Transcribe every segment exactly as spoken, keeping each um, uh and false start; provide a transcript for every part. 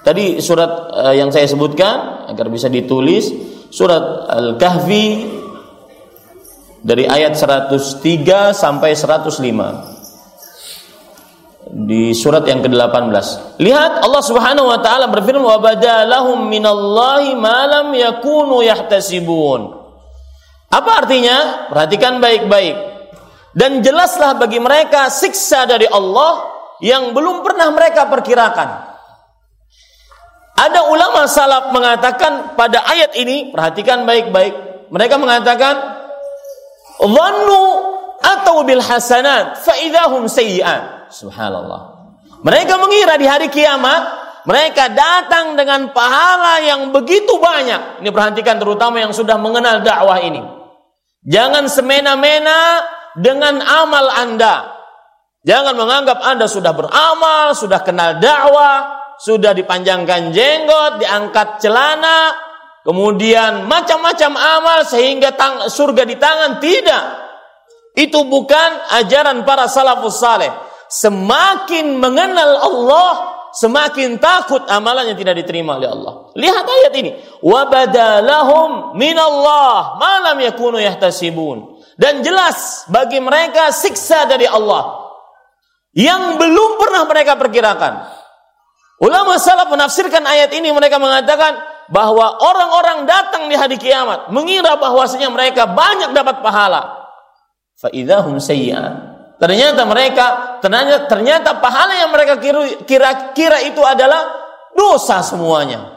Tadi surat uh, yang saya sebutkan agar bisa ditulis, surat Al-Kahfi dari ayat seratus tiga sampai seratus lima. Di surat yang kedelapan belas. Lihat Allah Subhanahu wa taala berfirman, wa badalahum minallahi ma lam yakunu yahtasibun. Apa artinya? Perhatikan baik-baik. Dan jelaslah bagi mereka siksa dari Allah yang belum pernah mereka perkirakan. Ada ulama salaf mengatakan pada ayat ini, perhatikan baik-baik. Mereka mengatakan, dhannu atau bil hasanat fa idahum sayyi'at. Subhanallah. Mereka mengira di hari kiamat mereka datang dengan pahala yang begitu banyak. Ini perhatikan terutama yang sudah mengenal dakwah ini. Jangan semena-mena dengan amal Anda. Jangan menganggap Anda sudah beramal, sudah kenal dakwah, sudah dipanjangkan jenggot, diangkat celana, kemudian macam-macam amal sehingga tang- surga di tangan. Tidak. Itu bukan ajaran para salafus saleh. Semakin mengenal Allah, semakin takut amalannya tidak diterima oleh Allah. Lihat ayat ini. Wa badalahum minallah ma lam yakunu yahtasibun. Dan jelas bagi mereka siksa dari Allah yang belum pernah mereka perkirakan. Ulama salaf menafsirkan ayat ini, mereka mengatakan bahwa orang-orang datang di hari kiamat mengira bahwasanya mereka banyak dapat pahala. Fa idzahum sayyi'at. Ternyata mereka, ternyata, ternyata pahala yang mereka kira-kira itu adalah dosa semuanya.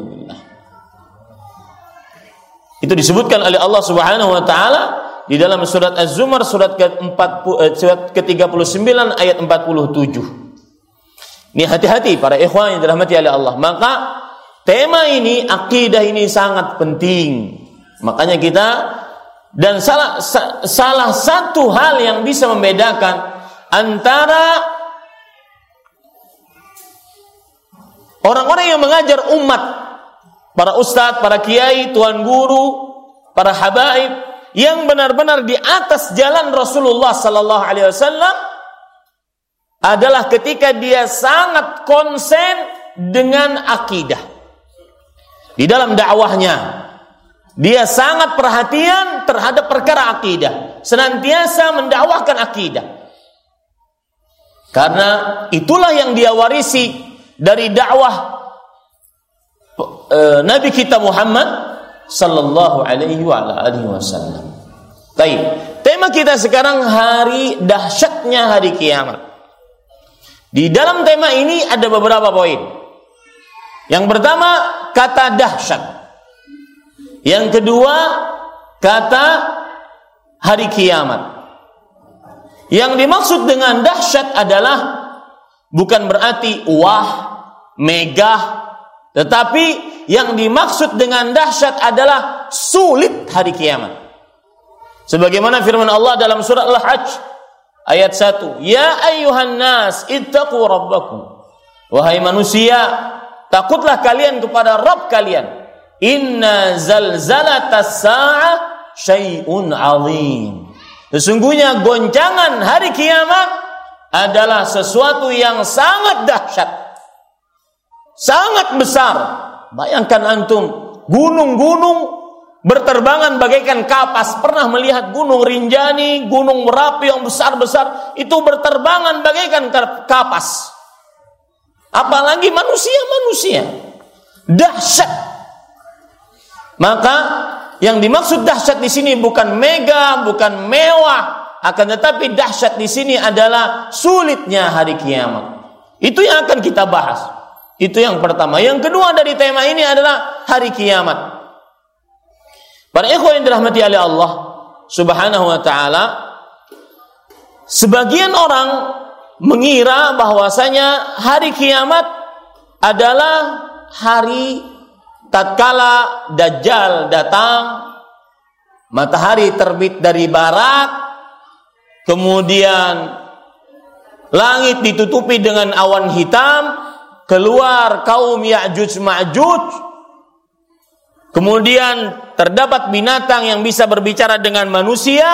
Itu disebutkan oleh Allah Subhanahu wa taala di dalam surat Az-Zumar surat ke tiga puluh sembilan ayat empat puluh tujuh. Ini hati-hati para ikhwan yang dirahmati oleh Allah. Maka tema ini, akidah ini sangat penting. Makanya kita, dan salah salah satu hal yang bisa membedakan antara orang-orang yang mengajar umat, para ustadz, para kiai, tuan guru, para habaib yang benar-benar di atas jalan Rasulullah sallallahu alaihi wasallam adalah ketika dia sangat konsen dengan akidah di dalam dakwahnya. Dia sangat perhatian terhadap perkara akidah, senantiasa mendakwahkan akidah. Karena itulah yang dia warisi dari dakwah e, Nabi kita Muhammad sallallahu alaihi wa alihi wasallam. Baik, tema kita sekarang hari dahsyatnya hari kiamat. Di dalam tema ini ada beberapa poin. Yang pertama, kata dahsyat. Yang kedua, kata hari kiamat. Yang dimaksud dengan dahsyat adalah bukan berarti wah, megah, tetapi yang dimaksud dengan dahsyat adalah sulit hari kiamat. Sebagaimana firman Allah dalam surah Al-Hajj ayat satu, ya ayyuhan nas ittaqu rabbakum. Wahai manusia, takutlah kalian kepada Rabb kalian. Inna zalzalatas sa'ah syai'un 'azim. Sesungguhnya goncangan hari kiamat adalah sesuatu yang sangat dahsyat, sangat besar. Bayangkan antum, gunung-gunung berterbangan bagaikan kapas. Pernah melihat gunung Rinjani, gunung Merapi yang besar-besar, itu berterbangan bagaikan kapas. Apalagi manusia-manusia. Dahsyat. Maka yang dimaksud dahsyat di sini bukan megah, bukan mewah, akan tetapi dahsyat di sini adalah sulitnya hari kiamat. Itu yang akan kita bahas. Itu yang pertama. Yang kedua dari tema ini adalah hari kiamat. Para ikhwan yang dirahmati oleh Allah Subhanahu wa taala, sebagian orang mengira bahwasanya hari kiamat adalah hari tatkala Dajjal datang, matahari terbit dari barat, kemudian langit ditutupi dengan awan hitam, keluar kaum Ya'juj Ma'juj, kemudian terdapat binatang yang bisa berbicara dengan manusia.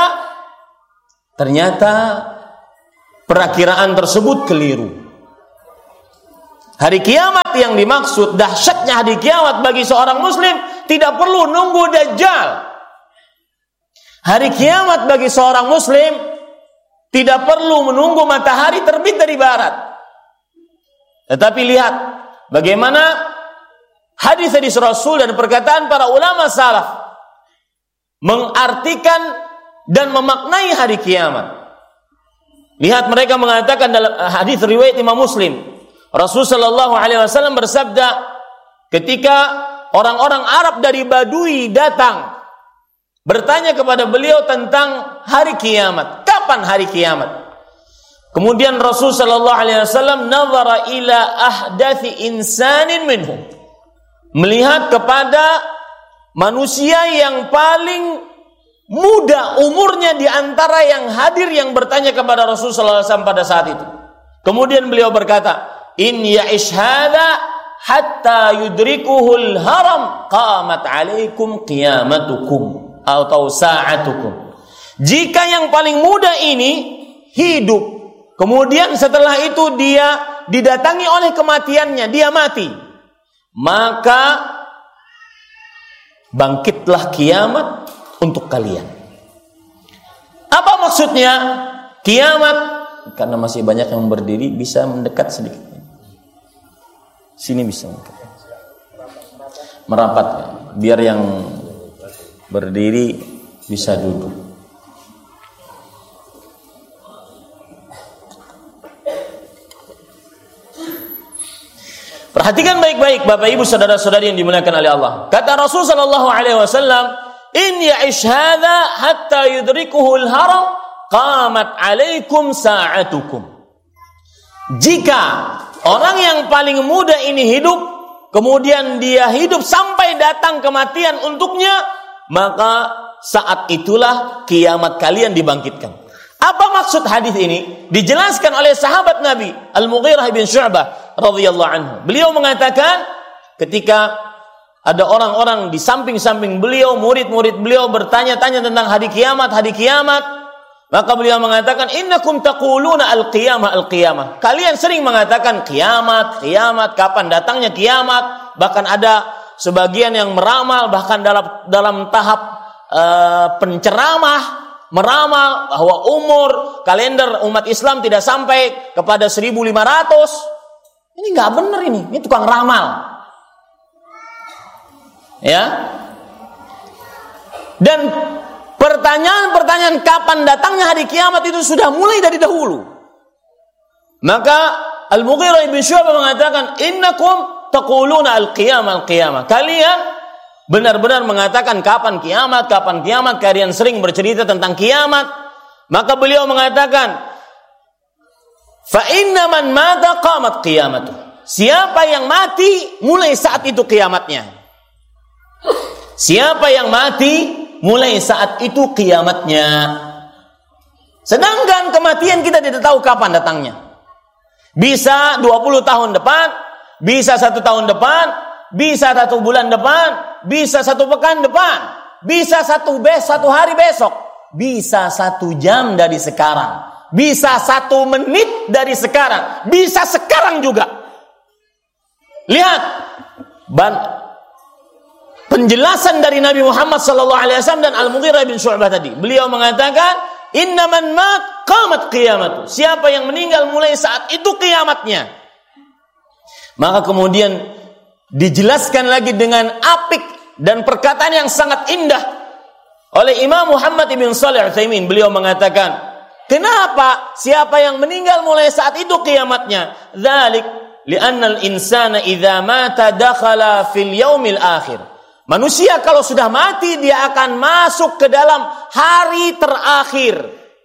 Ternyata perakiraan tersebut keliru. Hari kiamat yang dimaksud, dahsyatnya hari kiamat bagi seorang muslim, tidak perlu nunggu Dajjal. Hari kiamat bagi seorang muslim tidak perlu menunggu matahari terbit dari barat. Tetapi lihat bagaimana hadis-hadis Rasul dan perkataan para ulama salaf mengartikan dan memaknai hari kiamat. Lihat mereka mengatakan dalam hadis riwayat Imam Muslim, Rasul sallallahu alaihi wasallam bersabda ketika orang-orang Arab dari Badui datang bertanya kepada beliau tentang hari kiamat, kapan hari kiamat? Kemudian Rasul sallallahu alaihi wasallam nazara ila ahdathi insanin minhum, melihat kepada manusia yang paling muda umurnya di antara yang hadir yang bertanya kepada Rasul sallallahu alaihi wasallam pada saat itu. Kemudian beliau berkata, in ya'ish hadha hatta yudrikuhul haram qamat alaikum qiyamatukum atau sa'atukum. Jika yang paling muda ini hidup, kemudian setelah itu dia didatangi oleh kematiannya, dia mati, maka bangkitlah kiamat untuk kalian. Apa maksudnya kiamat? Karena masih banyak yang berdiri, bisa mendekat sedikit. Sini bisa merapat, biar yang berdiri bisa duduk. Perhatikan baik-baik Bapak Ibu saudara-saudari yang dimuliakan oleh Allah. Kata Rasul sallallahu alaihi wasallam, in ya'ish hadha hatta yudrikuhul haram qamat alaikum sa'atukum. Jika orang yang paling muda ini hidup, kemudian dia hidup sampai datang kematian untuknya, maka saat itulah kiamat kalian dibangkitkan. Apa maksud hadis ini? Dijelaskan oleh sahabat Nabi Al-Mughirah bin Syu'bah radhiyallahu anhu. Beliau mengatakan ketika ada orang-orang di samping-samping beliau, murid-murid beliau bertanya-tanya tentang hari kiamat, hari kiamat, maka beliau mengatakan, innakum taquluna al-qiyamah al-qiyamah. Kalian sering mengatakan kiamat, kiamat, kapan datangnya kiamat. Bahkan ada sebagian yang meramal, bahkan dalam dalam tahap uh, penceramah, meramal bahwa umur kalender umat Islam tidak sampai kepada seribu lima ratus. Ini enggak benar ini, ini tukang ramal. Ya. Dan pertanyaan-pertanyaan kapan datangnya hari kiamat itu sudah mulai dari dahulu. Maka Al-Mughirah bin Syu'bah mengatakan, innakum taquluna al-qiyamah al-qiyamah. Kalian benar-benar mengatakan kapan kiamat, kapan kiamat. Kalian sering bercerita tentang kiamat. Maka beliau mengatakan, fa inna man mata qamat qiyamatuh. Siapa yang mati, mulai saat itu kiamatnya. Siapa yang mati, mulai saat itu kiamatnya. Sedangkan kematian kita tidak tahu kapan datangnya. Bisa dua puluh tahun depan, bisa satu tahun depan, bisa satu bulan depan, bisa satu pekan depan, bisa satu bes, satu hari besok, bisa satu jam dari sekarang, bisa satu menit dari sekarang, bisa sekarang juga. Lihat ban penjelasan dari Nabi Muhammad sallallahu alaihi wasallam dan Al-Mughirah bin Syu'bah tadi. Beliau mengatakan, innaman mat qamat qiyamatu. Siapa yang meninggal mulai saat itu kiamatnya. Maka kemudian dijelaskan lagi dengan apik dan perkataan yang sangat indah oleh Imam Muhammad ibn Shalih Al-Utsaimin. Beliau mengatakan, kenapa siapa yang meninggal mulai saat itu kiamatnya? Dzalik li'anna al-insana idza mata dakhala fil yaumil akhir. Manusia kalau sudah mati, dia akan masuk ke dalam hari terakhir.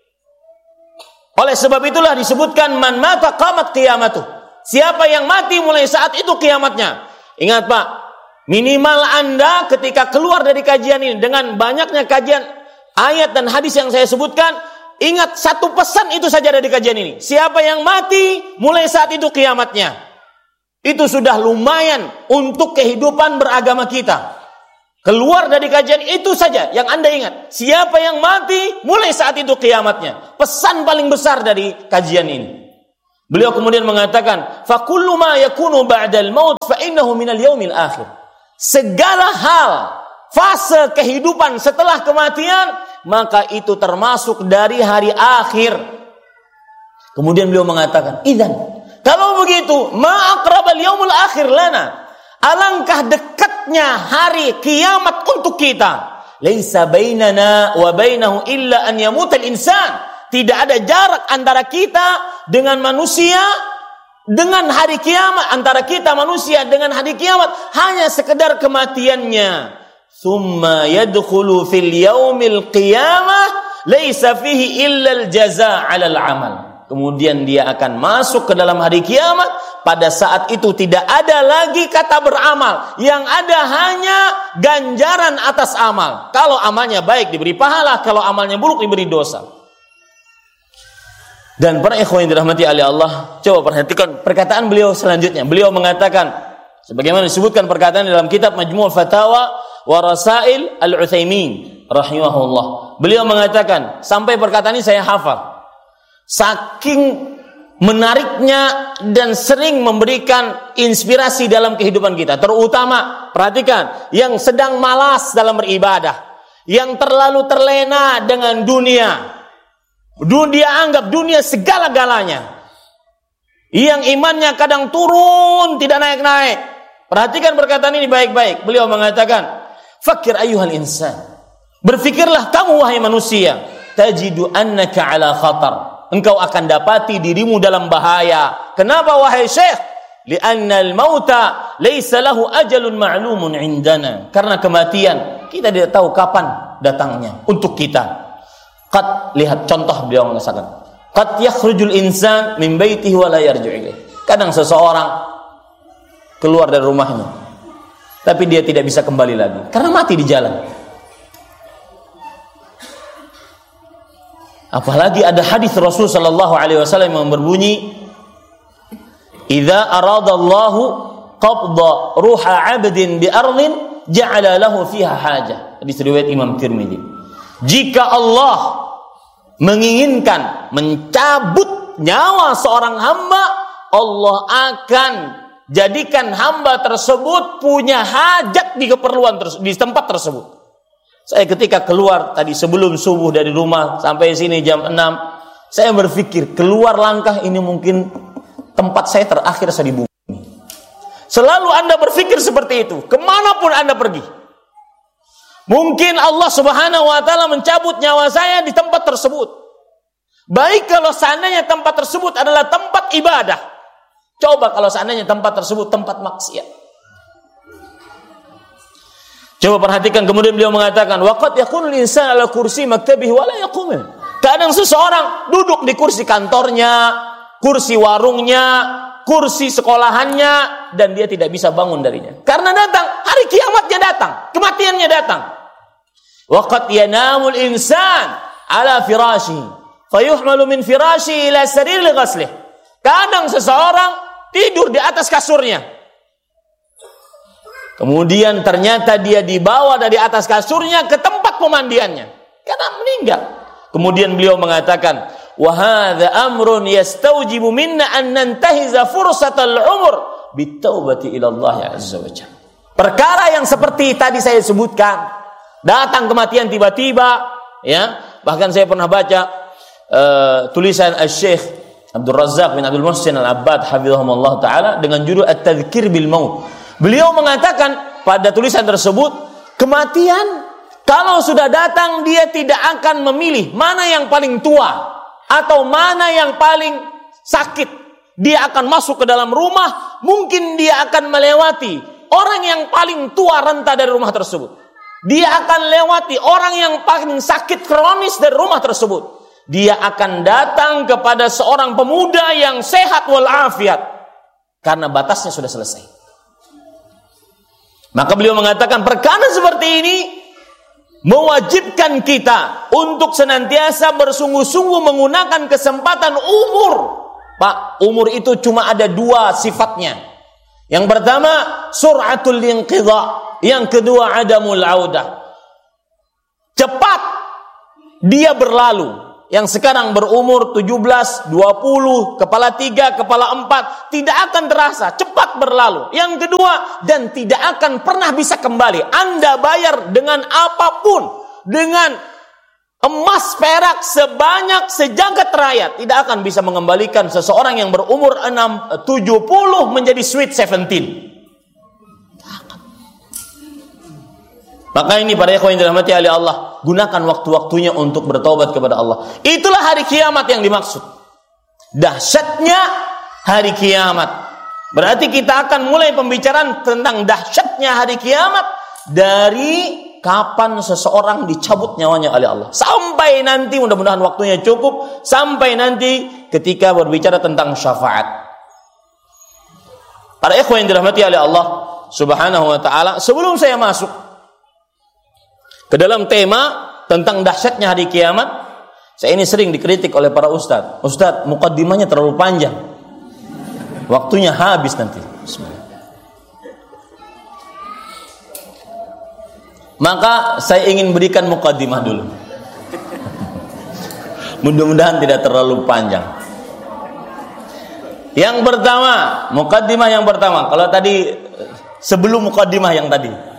Oleh sebab itulah disebutkan man mata qamat qiyamatuh. Siapa yang mati mulai saat itu kiamatnya. Ingat Pak, minimal Anda ketika keluar dari kajian ini dengan banyaknya kajian ayat dan hadis yang saya sebutkan, ingat satu pesan itu saja dari kajian ini. Siapa yang mati mulai saat itu kiamatnya. Itu sudah lumayan untuk kehidupan beragama kita. Keluar dari kajian itu saja yang Anda ingat. Siapa yang mati, mulai saat itu kiamatnya. Pesan paling besar dari kajian ini. Beliau kemudian mengatakan, "Fa kullu ma yakunu ba'dal maut fa innahu minal yaumil akhir." Segala hal fase kehidupan setelah kematian, maka itu termasuk dari hari akhir. Kemudian beliau mengatakan, "Idzan, kalau begitu, ma aqrabal yaumul akhir lana." Alangkah dekatnya hari kiamat untuk kita. Laisa bainana wa bainahu illa an yamutal insan. Tidak ada jarak antara kita dengan manusia dengan hari kiamat, antara kita manusia dengan hari kiamat hanya sekedar kematiannya. Tsumma yadkhulu fil yaumil qiyamah laisa fihi illa al jazaa 'alal 'amal. Kemudian dia akan masuk ke dalam hari kiamat. Pada saat itu tidak ada lagi kata beramal. Yang ada hanya ganjaran atas amal. Kalau amalnya baik diberi pahala, kalau amalnya buruk diberi dosa. Dan para ikhwan yang dirahmati oleh Allah, coba perhatikan perkataan beliau selanjutnya. Beliau mengatakan, sebagaimana disebutkan perkataan dalam kitab Majmu' Fatawa wa Rasail Al-Utsaimin rahimahullah. Beliau mengatakan, sampai perkataan ini saya hafal. Saking menariknya dan sering memberikan inspirasi dalam kehidupan kita. Terutama, perhatikan, yang sedang malas dalam beribadah. Yang terlalu terlena dengan dunia. Dia anggap dunia segala-galanya. Yang imannya kadang turun, tidak naik-naik. Perhatikan perkataan ini baik-baik. Beliau mengatakan, "Fakir ayyuhal insan." Berfikirlah kamu wahai manusia. Tajidu annaka ala khatar. Engkau akan dapati dirimu dalam bahaya. Kenapa wahai Syekh? Li'anna al-mauta laysa lahu ajalun ma'lumun 'indana. Karena kematian kita tidak tahu kapan datangnya untuk kita. Qad, lihat contoh beliau mengatakan, qad yakhrujul insan min baitihi wa la yarji'u ilaih. Kadang seseorang keluar dari rumahnya tapi dia tidak bisa kembali lagi karena mati di jalan. Apalagi ada hadis Rasul sallallahu alaihi wasallam yang berbunyi, "Idza aradallahu qabda ruha 'abdin bi ardhin ja'ala lahu fiha hajah." Hadis riwayat Imam Tirmidzi. Jika Allah menginginkan mencabut nyawa seorang hamba, Allah akan jadikan hamba tersebut punya hajat di keperluan terse- di tempat tersebut. Saya ketika keluar tadi sebelum subuh dari rumah sampai sini jam enam, saya berpikir keluar langkah ini mungkin tempat saya terakhir saya di bumi. Selalu Anda berpikir seperti itu, kemanapun Anda pergi. Mungkin Allah Subhanahu wa ta'ala mencabut nyawa saya di tempat tersebut. Baik kalau seandainya tempat tersebut adalah tempat ibadah. Coba kalau seandainya tempat tersebut tempat maksiat. Coba perhatikan, kemudian beliau mengatakan, waqad yakunul insan ala kursi maktabihi wa la yaqum. Kadang seseorang duduk di kursi kantornya, kursi warungnya, kursi sekolahannya, dan dia tidak bisa bangun darinya. Karena datang, hari kiamatnya datang, kematiannya datang. Waqad yanamul insan ala firashihi, fayuhmalu min firashihi ila sarir li ghaslih. Kadang seseorang tidur di atas kasurnya. Kemudian ternyata dia dibawa dari atas kasurnya ke tempat pemandiannya karena meninggal. Kemudian beliau mengatakan, wa hadza amrun yastawjibu minna an nantahiza fursatal umur bitaubati ila Allah azza wa jalla. Perkara yang seperti tadi saya sebutkan, datang kematian tiba-tiba, ya. Bahkan saya pernah baca uh, tulisan Asy-Syaikh Abdul Razzaq bin Abdul Muhsin Al-Abbad hafizahumullah taala dengan judul At-Tadhkir bil Maut. Beliau mengatakan pada tulisan tersebut, kematian kalau sudah datang dia tidak akan memilih mana yang paling tua atau mana yang paling sakit. Dia akan masuk ke dalam rumah, mungkin dia akan melewati orang yang paling tua renta dari rumah tersebut. Dia akan lewati orang yang paling sakit kronis dari rumah tersebut. Dia akan datang kepada seorang pemuda yang sehat walafiat karena batasnya sudah selesai. Maka beliau mengatakan perkara seperti ini mewajibkan kita untuk senantiasa bersungguh-sungguh menggunakan kesempatan umur. Pak, umur itu cuma ada dua sifatnya. Yang pertama, sur'atul inqidha. Yang kedua, adamul audah. Cepat dia berlalu. yang sekarang berumur tujuh belas, dua puluh, kepala tiga, kepala empat, tidak akan terasa, cepat berlalu. Yang kedua, dan tidak akan pernah bisa kembali. Anda bayar dengan apapun, dengan emas perak sebanyak sejagat raya, tidak akan bisa mengembalikan seseorang yang berumur enam, tujuh puluh menjadi sweet seventeen. Maka ini para ikhwan yang dirahmati oleh Allah, gunakan waktu-waktunya untuk bertaubat kepada Allah. Itulah hari kiamat yang dimaksud. Dahsyatnya hari kiamat. Berarti kita akan mulai pembicaraan tentang dahsyatnya hari kiamat dari kapan seseorang dicabut nyawanya oleh Allah. Sampai nanti, mudah-mudahan waktunya cukup, sampai nanti ketika berbicara tentang syafaat. Para ikhwan yang dirahmati oleh Allah Subhanahu wa taala, sebelum saya masuk ke dalam tema tentang dahsyatnya hari kiamat, saya ini sering dikritik oleh para ustadz. Ustadz, mukaddimahnya terlalu panjang, waktunya habis nanti. Maka saya ingin berikan mukaddimah dulu. Mudah-mudahan tidak terlalu panjang. Yang pertama, mukaddimah yang pertama. Kalau tadi sebelum mukaddimah yang tadi,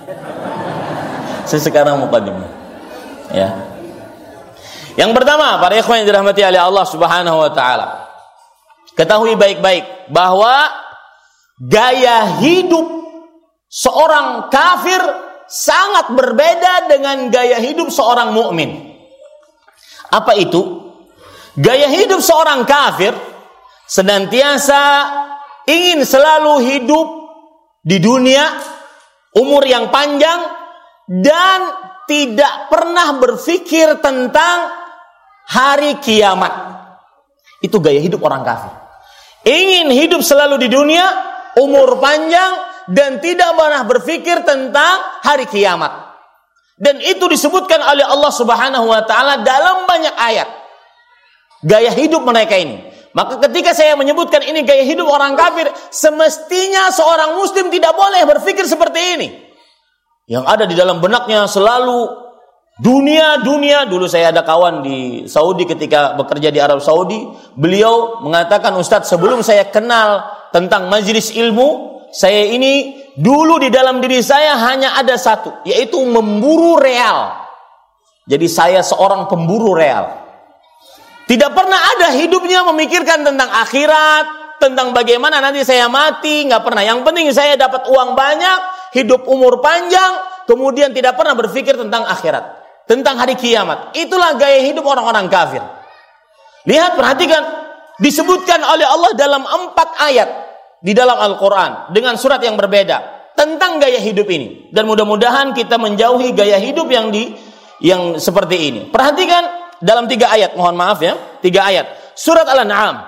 saya sekarang mukaddimah. Ya. Yang pertama, para ikhwan yang dirahmati oleh Allah Subhanahu wa taala, ketahui baik-baik bahwa gaya hidup seorang kafir sangat berbeda dengan gaya hidup seorang mukmin. Apa itu? Gaya hidup seorang kafir senantiasa ingin selalu hidup di dunia, umur yang panjang, dan tidak pernah berpikir tentang hari kiamat. Itu gaya hidup orang kafir. Ingin hidup selalu di dunia, umur panjang, dan tidak pernah berpikir tentang hari kiamat. Dan itu disebutkan oleh Allah Subhanahu wa taala dalam banyak ayat. Gaya hidup mereka ini. Maka ketika saya menyebutkan ini gaya hidup orang kafir, semestinya seorang muslim tidak boleh berpikir seperti ini. Yang ada di dalam benaknya selalu dunia, dunia. Dulu saya ada kawan di Saudi ketika bekerja di Arab Saudi. Beliau mengatakan, Ustadz, sebelum saya kenal tentang majelis ilmu, saya ini dulu di dalam diri saya hanya ada satu, yaitu memburu real. Jadi saya seorang pemburu real. Tidak pernah ada hidupnya memikirkan tentang akhirat, tentang bagaimana nanti saya mati, nggak pernah. Yang penting saya dapat uang banyak, hidup umur panjang, kemudian tidak pernah berpikir tentang akhirat, tentang hari kiamat. Itulah gaya hidup orang-orang kafir. Lihat, perhatikan, disebutkan oleh Allah dalam empat ayat di dalam Al-Quran dengan surat yang berbeda tentang gaya hidup ini. Dan mudah-mudahan kita menjauhi gaya hidup yang di yang seperti ini. Perhatikan dalam tiga ayat, mohon maaf ya, tiga ayat. Surat Al-An'am,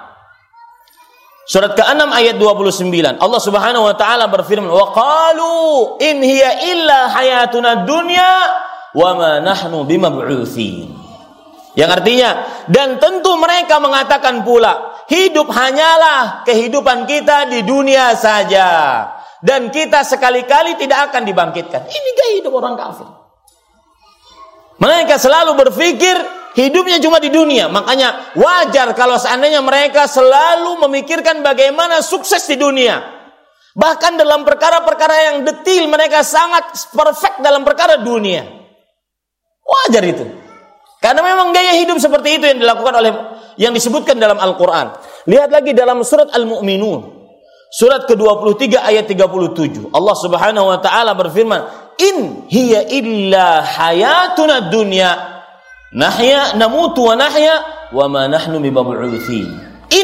surat keenam ayat dua puluh sembilan. Allah Subhanahu wa taala berfirman, "Wa qalu in hiya illa hayatuna dunya wa ma nahnu bimab'utsin." Yang artinya, dan tentu mereka mengatakan pula, hidup hanyalah kehidupan kita di dunia saja, dan kita sekali-kali tidak akan dibangkitkan. Ini gaya hidup orang kafir. Mereka selalu berpikir hidupnya cuma di dunia. Makanya wajar kalau seandainya mereka selalu memikirkan bagaimana sukses di dunia. Bahkan dalam perkara-perkara yang detil mereka sangat perfect dalam perkara dunia. Wajar itu. Karena memang gaya hidup seperti itu yang dilakukan oleh yang disebutkan dalam Al-Quran. Lihat lagi dalam surat Al-Mu'minun, surat ke dua puluh tiga ayat tiga puluh tujuh. Allah Subhanahu wa taala berfirman, "In hiya illa hayatuna dunya nahya namutu wa nahya wa ma nahnu bimab'utsin." In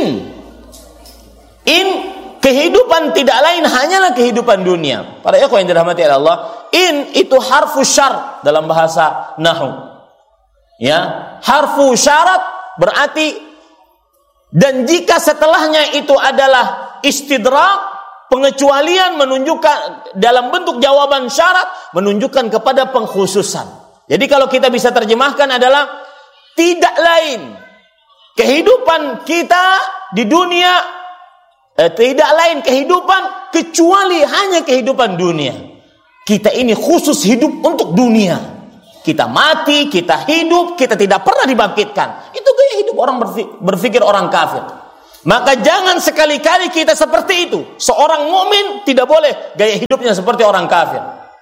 in kehidupan tidak lain hanyalah kehidupan dunia. Para ikhwan yang dirahmati oleh Allah, in itu harfu syar dalam bahasa nahwu. Ya, harfu syarat berarti, dan jika setelahnya itu adalah istidrak, pengecualian, menunjukkan dalam bentuk jawaban syarat, menunjukkan kepada pengkhususan. Jadi kalau kita bisa terjemahkan adalah tidak lain kehidupan kita di dunia, eh, tidak lain kehidupan kecuali hanya kehidupan dunia. Kita ini khusus hidup untuk dunia. kita mati, kita hidup, kita tidak pernah dibangkitkan. Itu gaya hidup orang berpikir orang kafir. Maka jangan sekali-kali kita seperti itu. Seorang mukmin tidak boleh gaya hidupnya seperti orang kafir.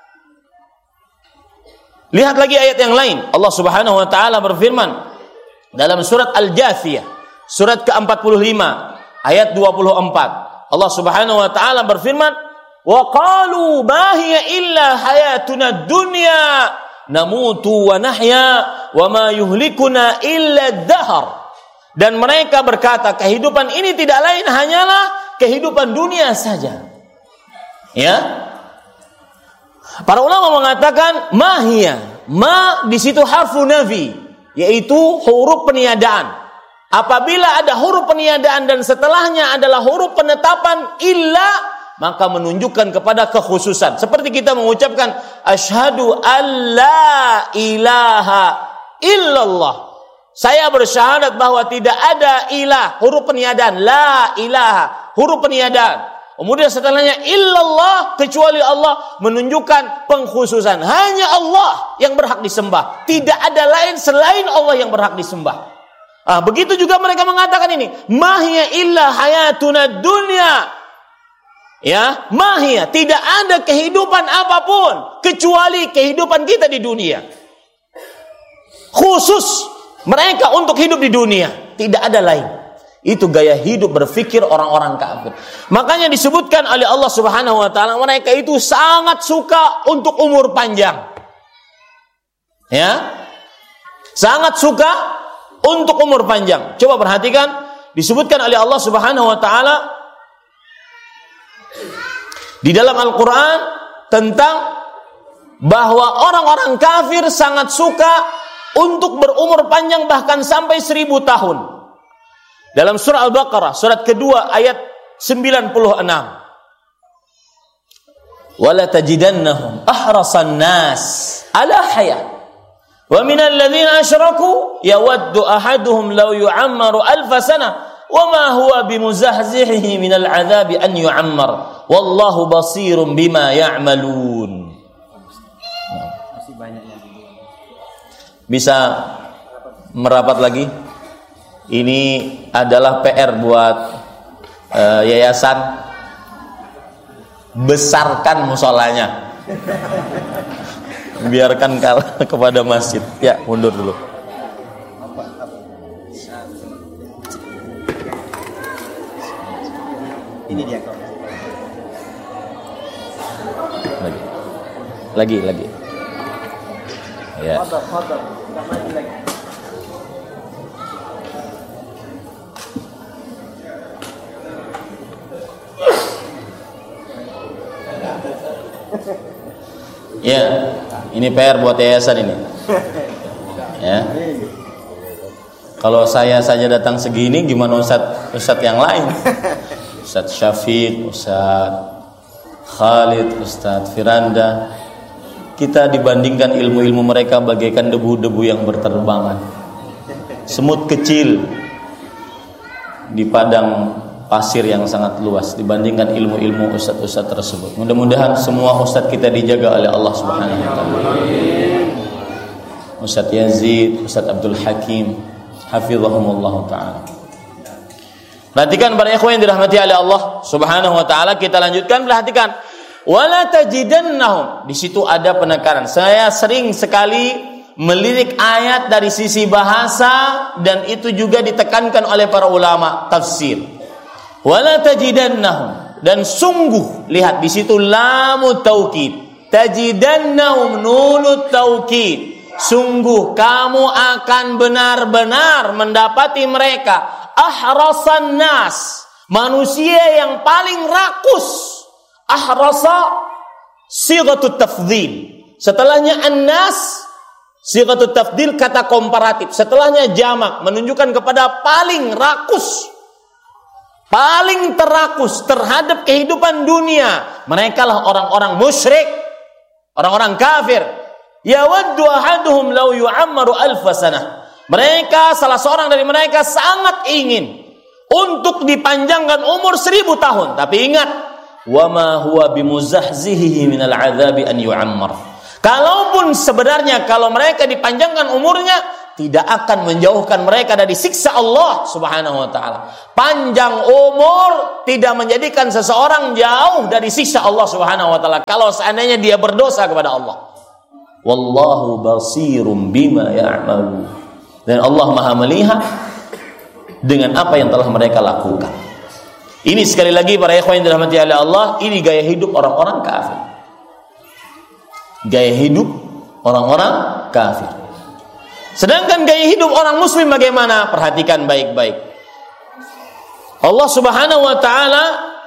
Lihat lagi ayat yang lain. Allah Subhanahu wa taala berfirman dalam surat Al-Jathiyah, surat ke empat puluh lima, ayat dua puluh empat. Allah Subhanahu wa taala berfirman, "Wa qalu ma hiya illa hayatuna dunya namutu wa nahya wa ma yuhlikuna illa ad-dahr." Dan mereka berkata, kehidupan ini tidak lain hanyalah kehidupan dunia saja. Ya. Para ulama mengatakan mahia, ma di situ harfu nafi, yaitu huruf peniadaan. Apabila ada huruf peniadaan dan setelahnya adalah huruf penetapan illa, maka menunjukkan kepada kekhususan. Seperti kita mengucapkan asyhadu alla ilaha illallah. Saya bersyahadat bahwa tidak ada ilah, huruf peniadaan, la ilaha, huruf peniadaan. Kemudian setelahnya illallah, kecuali Allah, menunjukkan pengkhususan. Hanya Allah yang berhak disembah. Tidak ada lain selain Allah yang berhak disembah. Ah, begitu juga mereka mengatakan ini, mahia illa hayatuna dunya. Ya, mahia, tidak ada kehidupan apapun kecuali kehidupan kita di dunia. Khusus mereka untuk hidup di dunia, tidak ada lain. Itu gaya hidup berfikir orang-orang kafir. Makanya disebutkan oleh Allah Subhanahu wa taala, mereka itu sangat suka untuk umur panjang. Ya. Sangat suka untuk umur panjang. Coba perhatikan, disebutkan oleh Allah Subhanahu wa taala di dalam Al-Qur'an tentang bahwa orang-orang kafir sangat suka untuk berumur panjang bahkan sampai seribu tahun. Dalam surah Al-Baqarah, surat kedua ayat sembilan puluh enam. Wala tajidannahum ahrasan nas ala hayat. Wa minal ladzina asyraku yawaddu ahaduhum law yu'ammaru alf sanah wa ma huwa bimuzahzihihi minal 'adzabi an yu'ammar. Wallahu basirun bima ya'malun. Masih banyak yang bisa merapat lagi. Ini adalah P R buat uh, yayasan. Besarkan musolanya, biarkan kalah kepada masjid. Ya, mundur dulu. Ini dia kok. Lagi, lagi, lagi. Ya. Foto, foto. Kita maju lagi. Ya, ini P R buat yayasan ini. Ya. Kalau saya saja datang segini, gimana Ustaz Ustaz yang lain? Ustaz Syafiq, Ustaz Khalid, Ustaz Firanda. Kita dibandingkan ilmu-ilmu mereka bagaikan debu-debu yang berterbangan. Semut kecil di padang pasir yang sangat luas dibandingkan ilmu-ilmu ustaz-ustaz tersebut. Mudah-mudahan semua ustaz kita dijaga oleh Allah Subhanahu wa taala. Ustaz Yazid, Ustaz Abdul Hakim, hafizahumullah taala. Perhatikan para ikhwan yang dirahmati oleh Allah Subhanahu wa taala, kita lanjutkan, perhatikan. Wala tajidannahum. Di situ ada penekanan. Saya sering sekali melirik ayat dari sisi bahasa dan itu juga ditekankan oleh para ulama tafsir. Wala tajidannahum, dan sungguh, lihat di situ lamut taukid, tajidannahum nunut taukid, sungguh kamu akan benar-benar mendapati mereka ahrasan nas, manusia yang paling rakus. Ahrasa sighatut tafdhil, setelahnya annas sighatut tafdhil, kata komparatif, setelahnya jamak menunjukkan kepada paling rakus, paling terakus terhadap kehidupan dunia. Mereka lah orang-orang musyrik, orang-orang kafir. Yawaddu ahaduhum law yu'ammaru alf sanah. Mereka, salah seorang dari mereka sangat ingin untuk dipanjangkan umur seribu tahun. Tapi ingat, wa ma huwa bimuzahzihi minal 'adzabi an yu'ammar. Kalaupun sebenarnya kalau mereka dipanjangkan umurnya, tidak akan menjauhkan mereka dari siksa Allah Subhanahu wa taala. Panjang umur tidak menjadikan seseorang jauh dari siksa Allah Subhanahu wa taala kalau seandainya dia berdosa kepada Allah. Wallahu basirum bima ya'malu. Dan Allah Maha melihat dengan apa yang telah mereka lakukan. Ini sekali lagi para ikhwan yang dirahmati oleh Allah, ini gaya hidup orang-orang kafir. Gaya hidup orang-orang kafir. Sedangkan gaya hidup orang muslim bagaimana? Perhatikan baik-baik. Allah Subhanahu wa taala,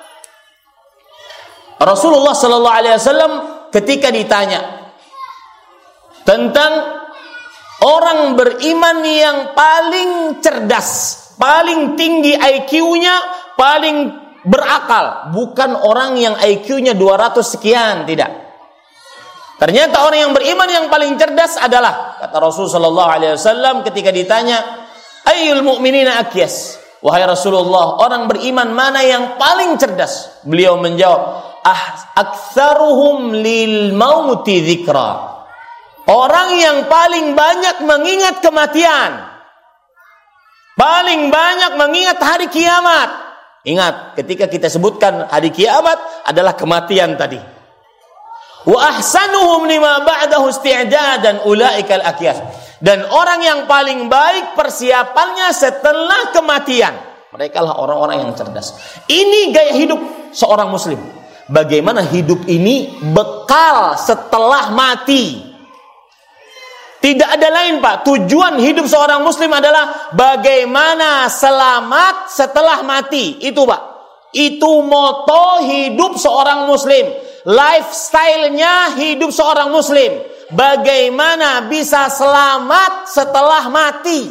Rasulullah sallallahu alaihi wasallam ketika ditanya tentang orang beriman yang paling cerdas, paling tinggi I Q-nya, paling berakal, bukan orang yang I Q-nya dua ratus sekian, tidak. Ternyata orang yang beriman yang paling cerdas adalah, kata Rasul sallallahu alaihi wasallam ketika ditanya, ayyul mu'minina akyas? Wahai Rasulullah, orang beriman mana yang paling cerdas? Beliau menjawab, ah aktsaruhum lil mauti dzikra. Orang yang paling banyak mengingat kematian, paling banyak mengingat hari kiamat. Ingat, ketika kita sebutkan hari kiamat adalah kematian tadi. Wa ahsanuhum lima ba'dahu isti'dadan ulaikal akyas. Dan orang yang paling baik persiapannya setelah kematian, mereka lah orang-orang yang cerdas. Ini gaya hidup seorang muslim. Bagaimana hidup ini bekal setelah mati. Tidak ada lain, Pak. Tujuan hidup seorang muslim adalah bagaimana selamat setelah mati. Itu, Pak. Itu moto hidup seorang muslim. Lifestyle-nya hidup seorang muslim. Bagaimana bisa selamat setelah mati.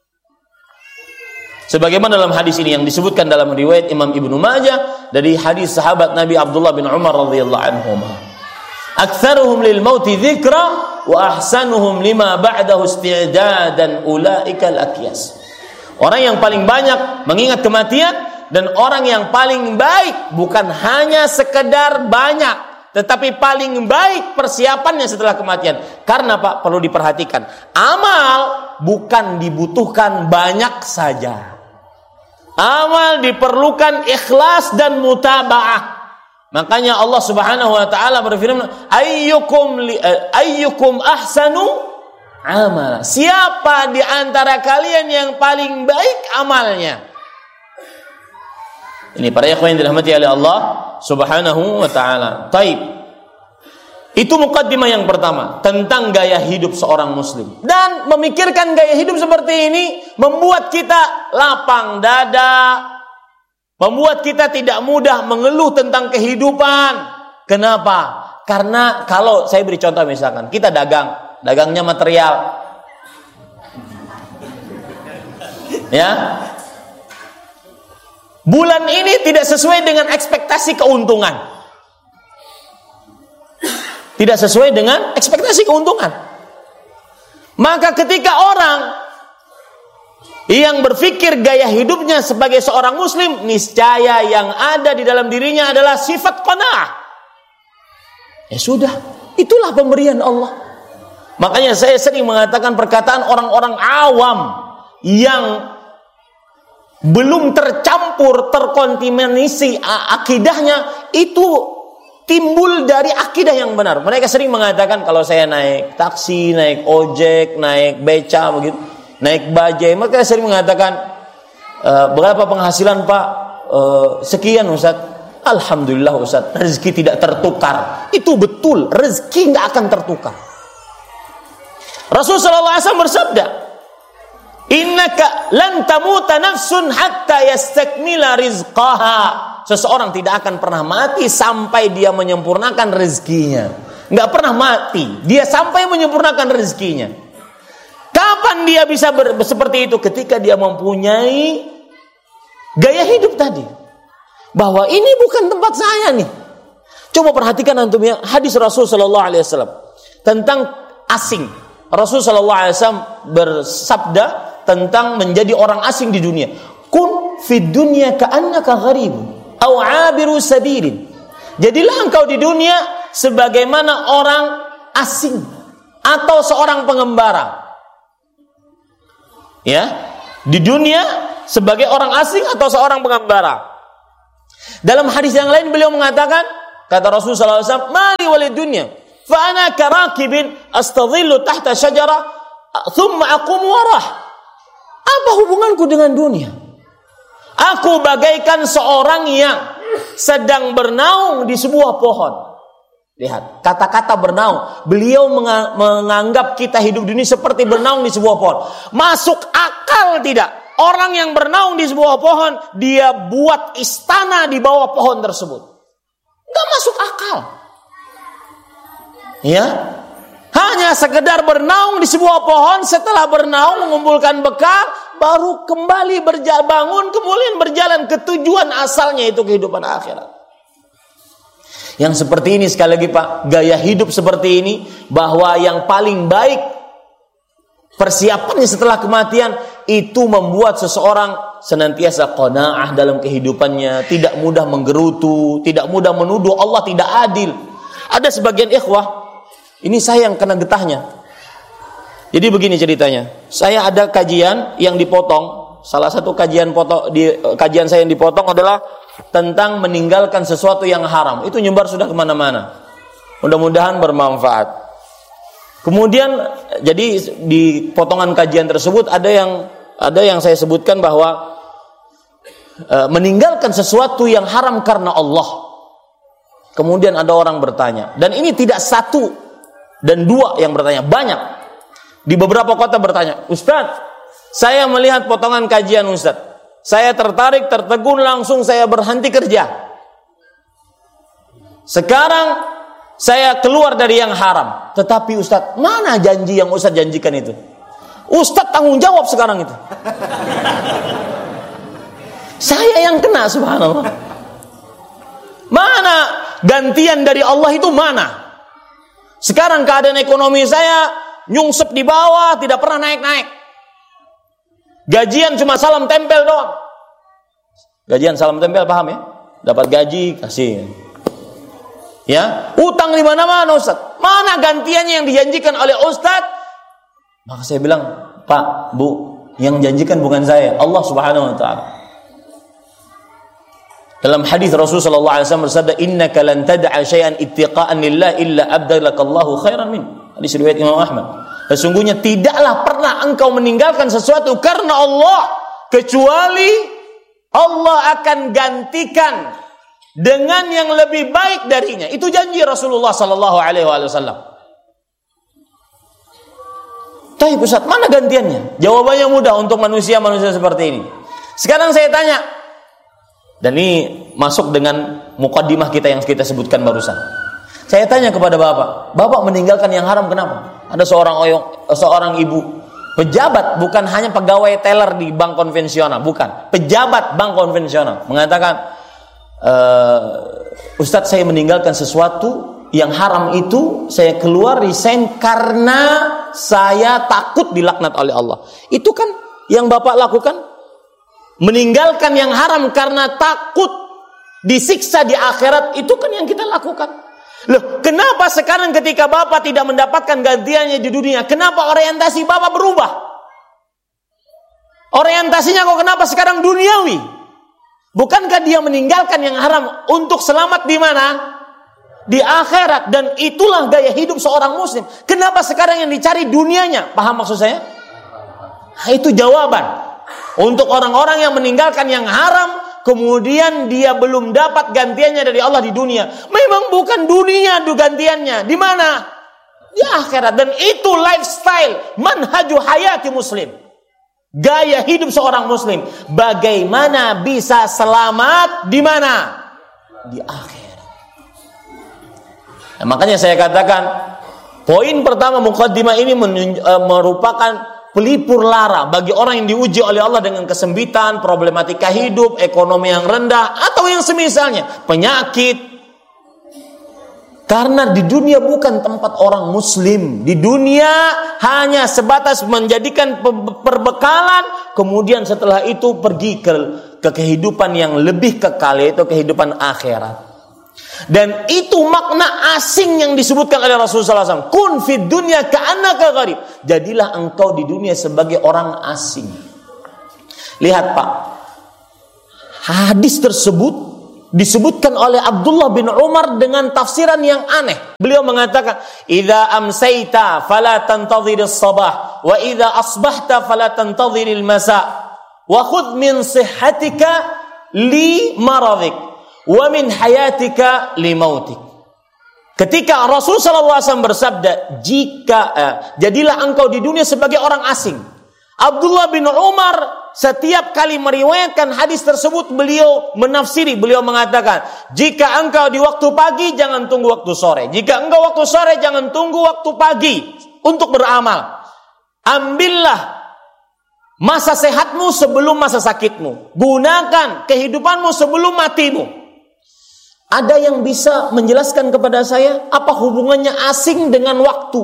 Sebagaimana dalam hadis ini yang disebutkan dalam riwayat Imam Ibnu Majah dari hadis sahabat Nabi Abdullah bin Umar radhiyallahu anhuma. Aktsaruhum lil mauti dzikra wa ahsanuhum lima ba'dahu isti'dadan ulaikal akyas. Orang yang paling banyak mengingat kematian dan orang yang paling baik bukan hanya sekedar banyak, tetapi paling baik persiapannya setelah kematian. Karena Pak, perlu diperhatikan, amal bukan dibutuhkan banyak saja. Amal diperlukan ikhlas dan mutaba'ah. Makanya Allah Subhanahu wa taala berfirman, ayyukum li, ayyukum ahsanu amala. Siapa di antara kalian yang paling baik amalnya? Ini para ikhwan yang dirahmati oleh Allah Subhanahu wa taala. Taib. Itu mukaddimah yang pertama tentang gaya hidup seorang muslim. Dan memikirkan gaya hidup seperti ini membuat kita lapang dada, membuat kita tidak mudah mengeluh tentang kehidupan. Kenapa? Karena kalau saya beri contoh misalkan, kita dagang, dagangnya material. Ya. Bulan ini tidak sesuai dengan ekspektasi keuntungan. Tidak sesuai dengan ekspektasi keuntungan. Maka ketika orang yang berpikir gaya hidupnya sebagai seorang muslim, niscaya yang ada di dalam dirinya adalah sifat qanaah. Ya sudah, itulah pemberian Allah. Makanya saya sering mengatakan perkataan orang-orang awam yang belum tercampur, terkontaminasi akidahnya, itu timbul dari akidah yang benar. Mereka sering mengatakan kalau saya naik taksi, naik ojek, naik beca begitu, naik bajai, mereka sering mengatakan e, berapa penghasilan Pak? E, sekian Ustaz. Alhamdulillah Ustaz, rezeki tidak tertukar. Itu betul, rezeki tidak akan tertukar. Rasulullah shallallahu alaihi wasallam bersabda, innaka lan tamuta nafsun hatta yastakmila rizqaha. Seseorang tidak akan pernah mati sampai dia menyempurnakan rezekinya. Enggak pernah mati, dia sampai menyempurnakan rezekinya. Kapan dia bisa ber- seperti itu? Ketika dia mempunyai gaya hidup tadi, bahwa ini bukan tempat saya nih. Coba perhatikan antum ya, hadis Rasul sallallahu alaihi wasallam tentang asing. Rasul sallallahu alaihi wasallam bersabda tentang menjadi orang asing di dunia. Kun fid dunya ka'annaka gharibun aw 'abiru sabilin. Jadilah engkau di dunia sebagaimana orang asing atau seorang pengembara. Ya, di dunia sebagai orang asing atau seorang pengembara. Dalam hadis yang lain beliau mengatakan, kata Rasulullah sallallahu alaihi wasallam, "Mali walid dunya, fa ana karakibin astadhillu tahta syajarah, thumma aqumu warah." Apa hubunganku dengan dunia? Aku bagaikan seorang yang sedang bernaung di sebuah pohon. Lihat, kata-kata bernaung. Beliau menganggap kita hidup di dunia seperti bernaung di sebuah pohon. Masuk akal tidak? Orang yang bernaung di sebuah pohon, dia buat istana di bawah pohon tersebut. Gak masuk akal. Ya, hanya sekedar bernaung di sebuah pohon, setelah bernaung mengumpulkan bekal, baru kembali berjalan, bangun, kemudian berjalan ke tujuan asalnya, itu kehidupan akhirat. Yang seperti ini sekali lagi Pak, gaya hidup seperti ini, bahwa yang paling baik persiapannya setelah kematian itu membuat seseorang senantiasa qanaah dalam kehidupannya, tidak mudah menggerutu, tidak mudah menuduh Allah tidak adil. Ada sebagian ikhwah, ini saya yang kena getahnya. Jadi begini ceritanya, saya ada kajian yang dipotong. Salah satu kajian potong di kajian saya yang dipotong adalah tentang meninggalkan sesuatu yang haram. Itu nyebar sudah kemana-mana. Mudah-mudahan bermanfaat. Kemudian jadi di potongan kajian tersebut ada yang ada yang saya sebutkan bahwa e, meninggalkan sesuatu yang haram karena Allah. Kemudian ada orang bertanya, dan ini tidak satu dan dua yang bertanya, banyak. Di beberapa kota bertanya, "Ustaz, saya melihat potongan kajian Ustaz. Saya tertarik, tertegun, langsung saya berhenti kerja. Sekarang saya keluar dari yang haram. Tetapi Ustaz, mana janji yang Ustaz janjikan itu? Ustaz tanggung jawab sekarang itu." Saya yang kena, subhanallah. Mana gantian dari Allah itu mana? Sekarang keadaan ekonomi saya nyungsep di bawah, tidak pernah naik-naik. Gajian cuma salam tempel doang. Gajian salam tempel, paham ya? Dapat gaji, kasih. Ya, utang di mana-mana Ustaz. Mana gantiannya yang dijanjikan oleh Ustaz? Maka saya bilang, "Pak, Bu, yang janjikan bukan saya, Allah Subhanahu wa taala." Dalam hadis Rasulullah sallallahu alaihi wasallam bersabda, "Innaka lan tad'a syai'an ittiqa'an lillah illa abdalakallahu khairan min." Hadis riwayat Imam Ahmad. Sesungguhnya tidaklah pernah engkau meninggalkan sesuatu karena Allah, kecuali Allah akan gantikan dengan yang lebih baik darinya. Itu janji Rasulullah sallallahu alaihi wasallam. Tapi Ustaz, mana gantiannya? Jawabannya mudah untuk manusia-manusia seperti ini. Sekarang saya tanya, dan ini masuk dengan mukaddimah kita yang kita sebutkan barusan. Saya tanya kepada Bapak, Bapak meninggalkan yang haram kenapa? Ada seorang oyong, seorang ibu, pejabat, bukan hanya pegawai teller di bank konvensional, bukan, pejabat bank konvensional, mengatakan, e, Ustadz, saya meninggalkan sesuatu yang haram itu, saya keluar resign karena saya takut dilaknat oleh Allah. Itu kan yang Bapak lakukan? Meninggalkan yang haram karena takut disiksa di akhirat, itu kan yang kita lakukan. Loh, kenapa sekarang ketika Bapak tidak mendapatkan gantiannya di dunia, kenapa orientasi Bapak berubah? Orientasinya kok kenapa sekarang duniawi? Bukankah dia meninggalkan yang haram untuk selamat di mana? Di akhirat. Dan itulah gaya hidup seorang muslim. Kenapa sekarang yang dicari dunianya? Paham maksud saya? Nah, itu jawaban. Untuk orang-orang yang meninggalkan yang haram, kemudian dia belum dapat gantiannya dari Allah di dunia. Memang bukan dunia itu gantiannya. Di mana? Di akhirat. Dan itu lifestyle, manhaju hayati muslim. Gaya hidup seorang muslim. Bagaimana bisa selamat di mana? Di akhirat. Nah, makanya saya katakan, poin pertama mukaddimah ini menunj- merupakan pelipur lara bagi orang yang diuji oleh Allah dengan kesempitan, problematika hidup, ekonomi yang rendah, atau yang semisalnya, penyakit. Karena di dunia bukan tempat orang muslim. Di dunia hanya sebatas menjadikan perbekalan, kemudian setelah itu pergi ke, ke kehidupan yang lebih kekal, yaitu kehidupan akhirat. Dan itu makna asing yang disebutkan oleh Rasulullah sallallahu alaihi wasallam. Kun fid dunya ka'annaka gharib. Jadilah engkau di dunia sebagai orang asing. Lihat Pak, hadis tersebut disebutkan oleh Abdullah bin Umar dengan tafsiran yang aneh. Beliau mengatakan, "Idza amsayta fala tantadhiris sabah, wa idza asbahta fala tantadhiril masa, wa khudh min sihhatika li maradik, wa min hayatika li mautik." Ketika Rasul sallallahu alaihi wasallam bersabda, "Jika eh, jadilah engkau di dunia sebagai orang asing." Abdullah bin Umar setiap kali meriwayatkan hadis tersebut, beliau menafsiri, beliau mengatakan, jika engkau di waktu pagi, jangan tunggu waktu sore. Jika engkau waktu sore, jangan tunggu waktu pagi untuk beramal. Ambillah masa sehatmu sebelum masa sakitmu. Gunakan kehidupanmu sebelum matimu. Ada yang bisa menjelaskan kepada saya apa hubungannya asing dengan waktu?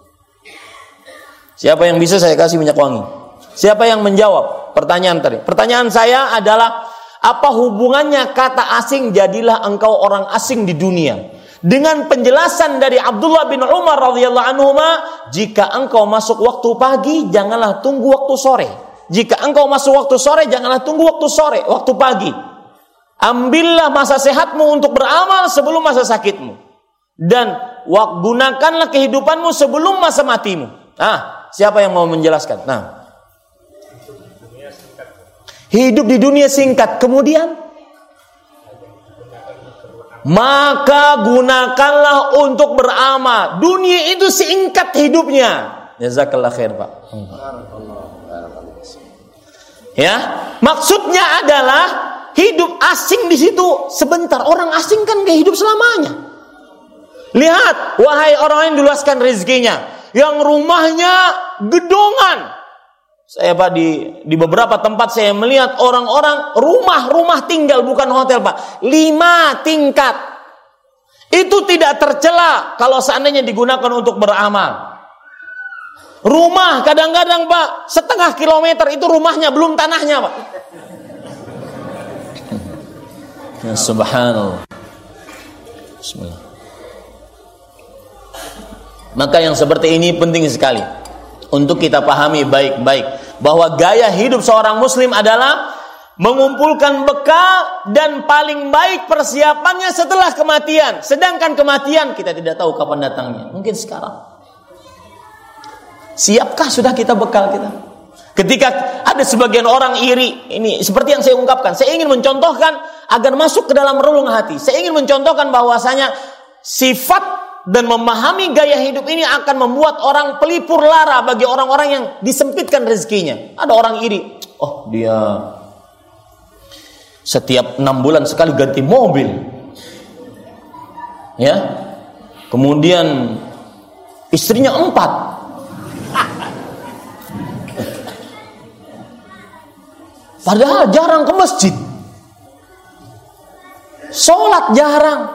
Siapa yang bisa, saya kasih minyak wangi. Siapa yang menjawab pertanyaan tadi? Pertanyaan saya adalah, apa hubungannya kata asing jadilah engkau orang asing di dunia? Dengan penjelasan dari Abdullah bin Umar radhiyallahu anhuma, jika engkau masuk waktu pagi, janganlah tunggu waktu sore. Jika engkau masuk waktu sore, janganlah tunggu waktu sore, waktu pagi. Ambillah masa sehatmu untuk beramal sebelum masa sakitmu. Dan gunakanlah kehidupanmu sebelum masa matimu. Nah, siapa yang mau menjelaskan? Nah, hidup di dunia singkat, kemudian maka gunakanlah untuk beramal. Dunia itu singkat hidupnya. Jazakallah khair Pak. Ya, maksudnya adalah hidup asing di situ sebentar. Orang asing kan gak hidup selamanya. Lihat, wahai orang yang diluaskan rezekinya, yang rumahnya gedongan. Saya Pak di di beberapa tempat saya melihat orang-orang rumah-rumah tinggal, bukan hotel Pak, lima tingkat. Itu tidak tercela kalau seandainya digunakan untuk beramal. Rumah kadang-kadang Pak setengah kilometer itu rumahnya, belum tanahnya Pak. Ya, subhanallah. Bismillah. Maka yang seperti ini penting sekali untuk kita pahami baik-baik, bahwa gaya hidup seorang muslim adalah mengumpulkan bekal dan paling baik persiapannya setelah kematian. Sedangkan kematian kita tidak tahu kapan datangnya. Mungkin sekarang. Siapkah sudah kita bekal kita? Ketika ada sebagian orang iri, ini seperti yang saya ungkapkan, saya ingin mencontohkan agar masuk ke dalam relung hati. Saya ingin mencontohkan bahwasanya sifat dan memahami gaya hidup ini akan membuat orang pelipur lara bagi orang-orang yang disempitkan rezekinya. Ada orang iri, oh dia setiap enam bulan sekali ganti mobil, ya. Kemudian istrinya empat, padahal jarang ke masjid, sholat jarang.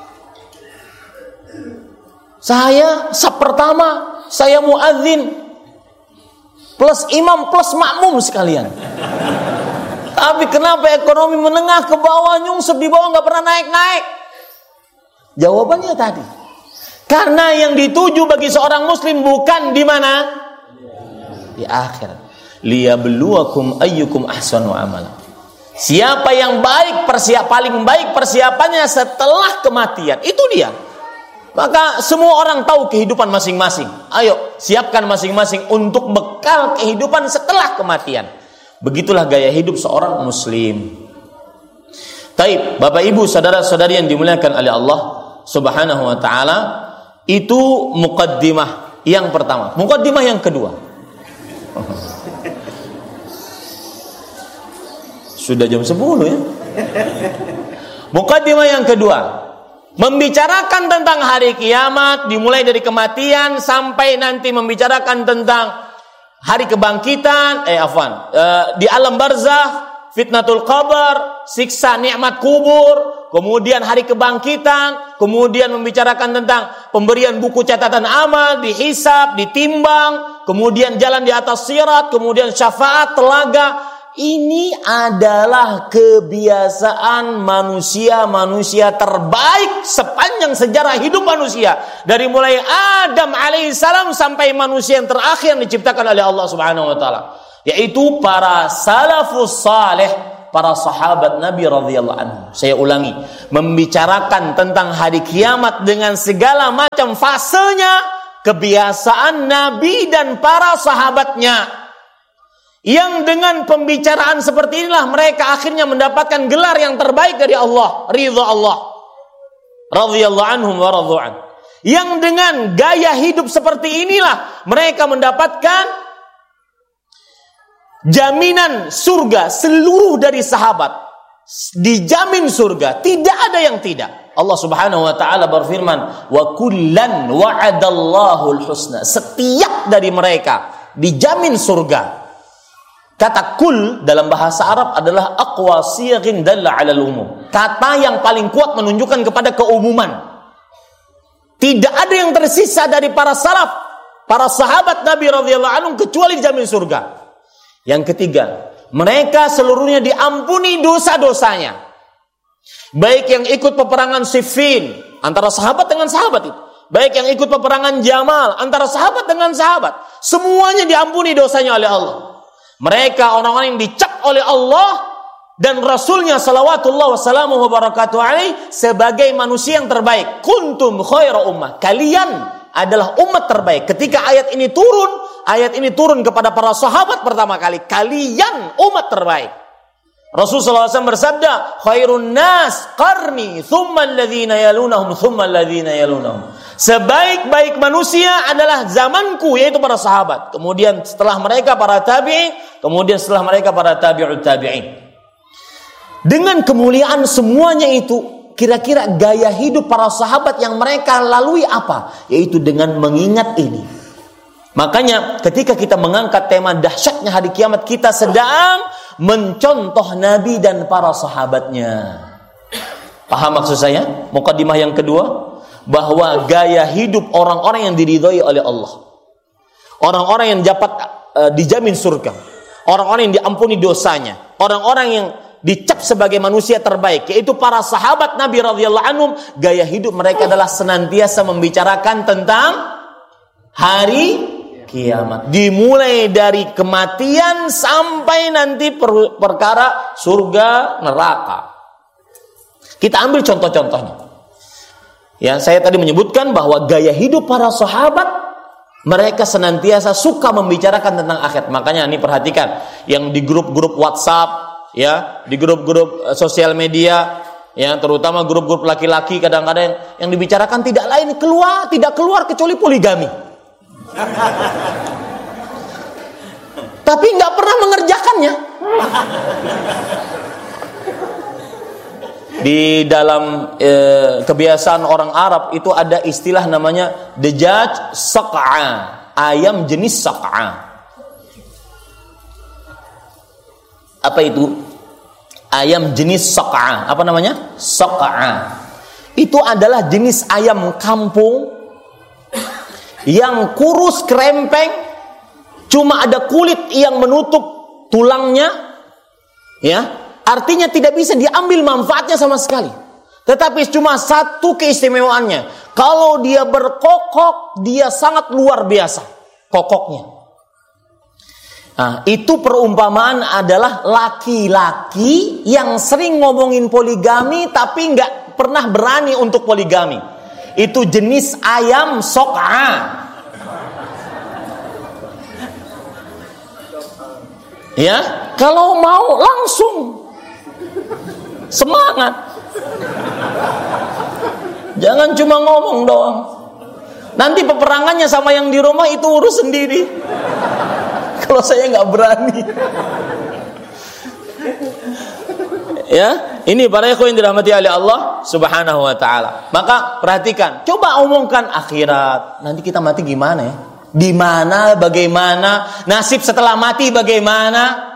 Saya sab pertama, saya muadzin plus imam plus makmum sekalian. Tapi kenapa ekonomi menengah ke bawah, nyungsep di bawah, nggak pernah naik-naik? Jawabannya tadi, karena yang dituju bagi seorang muslim bukan di mana? Di akhirat. Liyabluwakum ayyukum ahsanu amala. Siapa yang baik persiap paling baik persiapannya setelah kematian, itu dia. Maka semua orang tahu kehidupan masing-masing. Ayo, siapkan masing-masing untuk bekal kehidupan setelah kematian. Begitulah gaya hidup seorang muslim. Taib, Bapak Ibu, saudara-saudari yang dimuliakan oleh Allah Subhanahu wa taala, itu muqaddimah yang pertama. Muqaddimah yang kedua. Sudah jam sepuluh ya. Muqaddimah yang kedua, membicarakan tentang hari kiamat, dimulai dari kematian sampai nanti membicarakan tentang hari kebangkitan, eh afwan, eh, di alam barzakh, fitnatul qabr, siksa nikmat kubur, kemudian hari kebangkitan, kemudian membicarakan tentang pemberian buku catatan amal, dihisab, ditimbang, kemudian jalan di atas sirat, kemudian syafaat, telaga, Ini adalah kebiasaan manusia-manusia terbaik sepanjang sejarah hidup manusia. Dari mulai Adam alaihissalam sampai manusia yang terakhir yang diciptakan oleh Allah subhanahu wa ta'ala. Yaitu para salafus saleh, para sahabat Nabi radhiyallahu anhu. Saya ulangi, membicarakan tentang hari kiamat dengan segala macam fasenya, kebiasaan Nabi dan para sahabatnya. Yang dengan pembicaraan seperti inilah mereka akhirnya mendapatkan gelar yang terbaik dari Allah, ridha Allah radhiyallahu anhum wa radhu'an. Yang dengan gaya hidup seperti inilah mereka mendapatkan jaminan surga seluruh dari sahabat. Dijamin surga, tidak ada yang tidak. Allah Subhanahu wa taala berfirman, "Wa kullan wa'adallahu al-husna." Setiap dari mereka dijamin surga. Kata kul dalam bahasa Arab adalah aqwa siyaghin dalla 'ala al-umum. Kata yang paling kuat menunjukkan kepada keumuman. Tidak ada yang tersisa dari para salaf, para sahabat Nabi radhiyallahu anhum kecuali dijamin surga. Yang ketiga, mereka seluruhnya diampuni dosa-dosanya. Baik yang ikut peperangan Siffin antara sahabat dengan sahabat itu, baik yang ikut peperangan Jamal antara sahabat dengan sahabat, semuanya diampuni dosanya oleh Allah. Mereka orang-orang yang dicap oleh Allah dan Rasulnya salawatullah wassalamuhu wabarakatuh alaih sebagai manusia yang terbaik. Kuntum khaira ummah. Kalian adalah umat terbaik. Ketika ayat ini turun, ayat ini turun kepada para sahabat pertama kali. Kalian umat terbaik. Rasulullah sallallahu alaihi wasallam bersabda, khairun nas qarni, thumma alladhina yalunahum, thumma alladhina yalunahum. Sebaik-baik manusia adalah zamanku, yaitu para sahabat. Kemudian setelah mereka para tabi'in, kemudian setelah mereka para tabi'ut tabi'in. Dengan kemuliaan semuanya itu, kira-kira gaya hidup para sahabat yang mereka lalui apa? Yaitu dengan mengingat ini. Makanya ketika kita mengangkat tema dahsyatnya hari kiamat, kita sedang mencontoh Nabi dan para sahabatnya. Paham maksud saya? Mukadimah yang kedua, bahwa gaya hidup orang-orang yang diridhoi oleh Allah, orang-orang yang dapat uh, dijamin surga, orang-orang yang diampuni dosanya, orang-orang yang dicap sebagai manusia terbaik, yaitu para sahabat Nabi radhiyallahu anhum. Gaya hidup mereka adalah senantiasa membicarakan tentang hari kiamat, dimulai dari kematian sampai nanti per- perkara surga neraka. Kita ambil contoh-contohnya. Ya, saya tadi menyebutkan bahwa gaya hidup para sahabat, mereka senantiasa suka membicarakan tentang akhirat. Makanya ini perhatikan, yang di grup-grup WhatsApp, ya, di grup-grup sosial media, ya, terutama grup-grup laki-laki, kadang-kadang yang dibicarakan tidak lain keluar, tidak keluar kecuali poligami. Tapi nggak pernah mengerjakannya. Di dalam e, kebiasaan orang Arab itu ada istilah namanya dajjaj saq'a, ayam jenis saq'a. Apa itu? Ayam jenis saq'a. Apa namanya? Saq'a. Itu adalah jenis ayam kampung yang kurus krempeng, cuma ada kulit yang menutup tulangnya, ya. Artinya tidak bisa diambil manfaatnya sama sekali. Tetapi cuma satu keistimewaannya, kalau dia berkokok, dia sangat luar biasa kokoknya. Nah, itu perumpamaan adalah laki-laki yang sering ngomongin poligami tapi nggak pernah berani untuk poligami. Itu jenis ayam sok'a. Ya, kalau mau langsung semangat. Jangan cuma ngomong doang. Nanti peperangannya sama yang di rumah itu urus sendiri. Kalau saya nggak berani. Ya, ini para ikhwan yang dirahmati oleh Allah Subhanahu wa taala. Maka perhatikan, coba omongkan akhirat. Nanti kita mati gimana ya? Di mana, bagaimana? Nasib setelah mati bagaimana?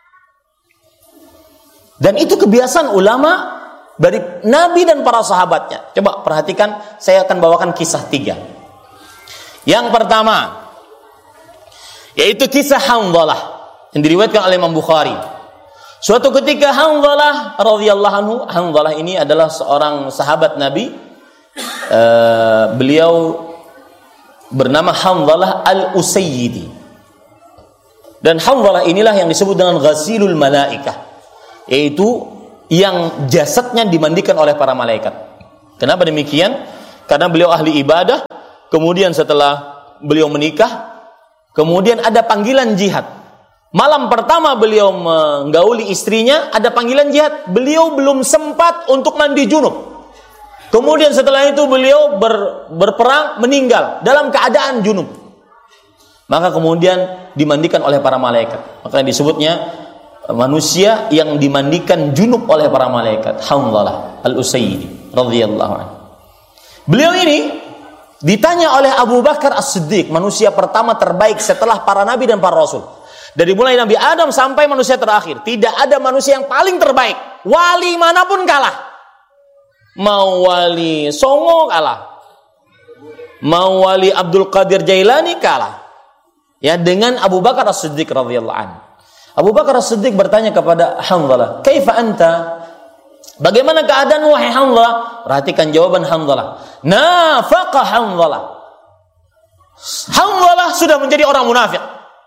Dan itu kebiasaan ulama dari Nabi dan para sahabatnya. Coba perhatikan, saya akan bawakan kisah tiga. Yang pertama, yaitu kisah Hanzalah yang diriwayatkan oleh Imam Bukhari. Suatu ketika Hanzalah radhiyallahu anhu, Hanzalah ini adalah seorang sahabat Nabi. Uh, beliau bernama Hanzalah al-Usayyidi. Dan Hanzalah inilah yang disebut dengan ghasilul malaikah, yaitu yang jasadnya dimandikan oleh para malaikat. Kenapa demikian? Karena beliau ahli ibadah. Kemudian setelah beliau menikah, kemudian ada panggilan jihad. Malam pertama beliau menggauli istrinya, ada panggilan jihad. Beliau belum sempat untuk mandi junub. Kemudian setelah itu beliau ber, berperang, meninggal dalam keadaan junub. Maka kemudian dimandikan oleh para malaikat. Makanya disebutnya manusia yang dimandikan junub oleh para malaikat. Hanzalah al-Usayyidi radhiyallahu anhu. Beliau ini ditanya oleh Abu Bakar As-Siddiq, manusia pertama terbaik setelah para nabi dan para rasul. Dari mulai Nabi Adam sampai manusia terakhir, tidak ada manusia yang paling terbaik. Wali manapun kalah. Mau wali Songo kalah. Mau wali Abdul Qadir Jailani kalah. Ya, dengan Abu Bakar As-Siddiq radhiyallahu anhu. Abu Bakar As-Siddiq bertanya kepada Hanzalah, "Kaifa anta?" Bagaimana keadaan wahai Hanzalah? Perhatikan jawaban Hanzalah. Nafaqa Hanzalah. Hanzalah sudah menjadi orang munafik.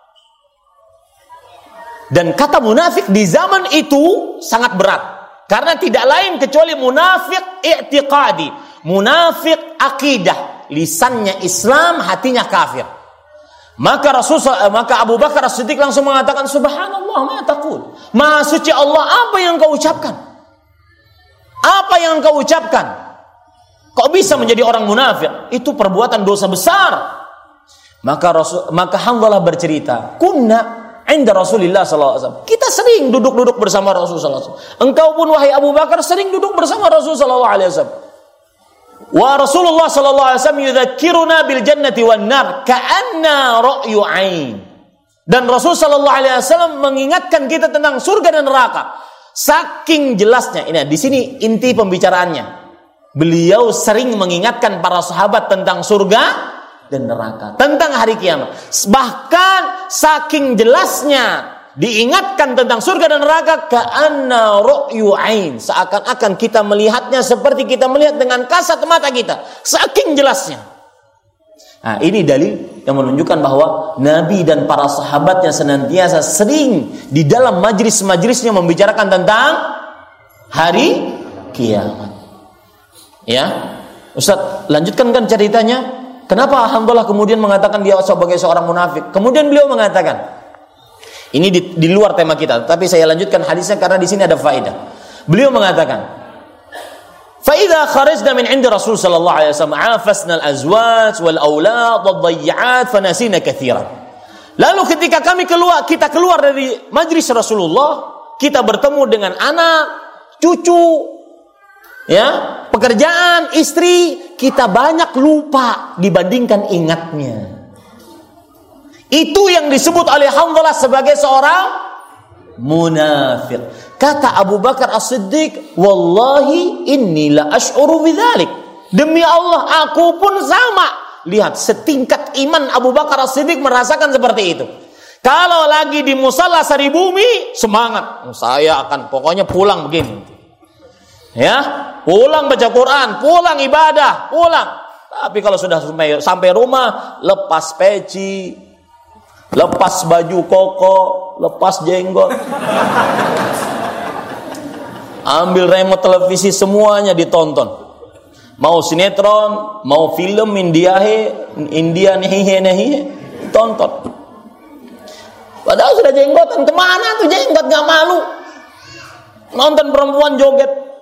Dan kata munafik di zaman itu sangat berat. Karena tidak lain kecuali munafik i'tiqadi. Munafik akidah. Lisannya Islam, hatinya kafir. Maka Rasul, maka Abu Bakar As-Siddiq langsung mengatakan, Subhanallah, ma taqul. Maha suci Allah, apa yang kau ucapkan? Apa yang kau ucapkan? Kok bisa menjadi orang munafik? Itu perbuatan dosa besar. Maka Rasul, maka Hanzalah bercerita, kunna inda Rasulullah sallallahu alaihi wasallam. Kita sering duduk-duduk bersama Rasul sallallahu alaihi wasallam. Engkau pun wahai Abu Bakar sering duduk bersama Rasul sallallahu alaihi wasallam. Wa Rasulullah sallallahu alaihi wasallam yudzakkiruna bil jannati wan nar ka'anna ra'yu 'ain. Dan Rasul sallallahu alaihi wasallam mengingatkan kita tentang surga dan neraka. Saking jelasnya. Ini di sini inti pembicaraannya. Beliau sering mengingatkan para sahabat tentang surga dan neraka, tentang hari kiamat. Bahkan saking jelasnya diingatkan tentang surga dan neraka, ka'anna ru'yu ain, seakan-akan kita melihatnya seperti kita melihat dengan kasat mata kita, saking jelasnya. Nah, ini dalil yang menunjukkan bahwa Nabi dan para sahabatnya senantiasa sering di dalam majlis-majlisnya membicarakan tentang hari kiamat. Ya, Ustaz, lanjutkan kan ceritanya. Kenapa Hanzalah kemudian mengatakan dia sebagai seorang munafik? Kemudian beliau mengatakan, ini di, di luar tema kita, tapi saya lanjutkan hadisnya karena di sini ada faedah. Beliau mengatakan, "Fa idza kharajna min 'indi Rasul sallallahu alaihi wasallam 'afasna al-azwaj wal aulad wad-dhayya'at fa nasina katsiran." Lalu ketika kami keluar, kita keluar dari majlis Rasulullah, kita bertemu dengan anak, cucu, ya, pekerjaan, istri, kita banyak lupa dibandingkan ingatnya. Itu yang disebut oleh Hanzalah sebagai seorang munafik. Kata Abu Bakar As-Siddiq, "Wallahi inni la ash'uru bidzalik." Demi Allah, aku pun sama. Lihat, setingkat iman Abu Bakar As-Siddiq merasakan seperti itu. Kalau lagi di musalla Saribumi, semangat. Saya akan pokoknya pulang begini. Ya, pulang baca Quran, pulang ibadah, pulang. Tapi kalau sudah sampai, sampai rumah, lepas peci, lepas baju koko, lepas jenggot, ambil remote televisi, semuanya ditonton. Mau sinetron, mau film India, India nehihe nehihe, tonton. Padahal sudah jenggotan, kemana tuh jenggot, gak malu? Nonton perempuan joget.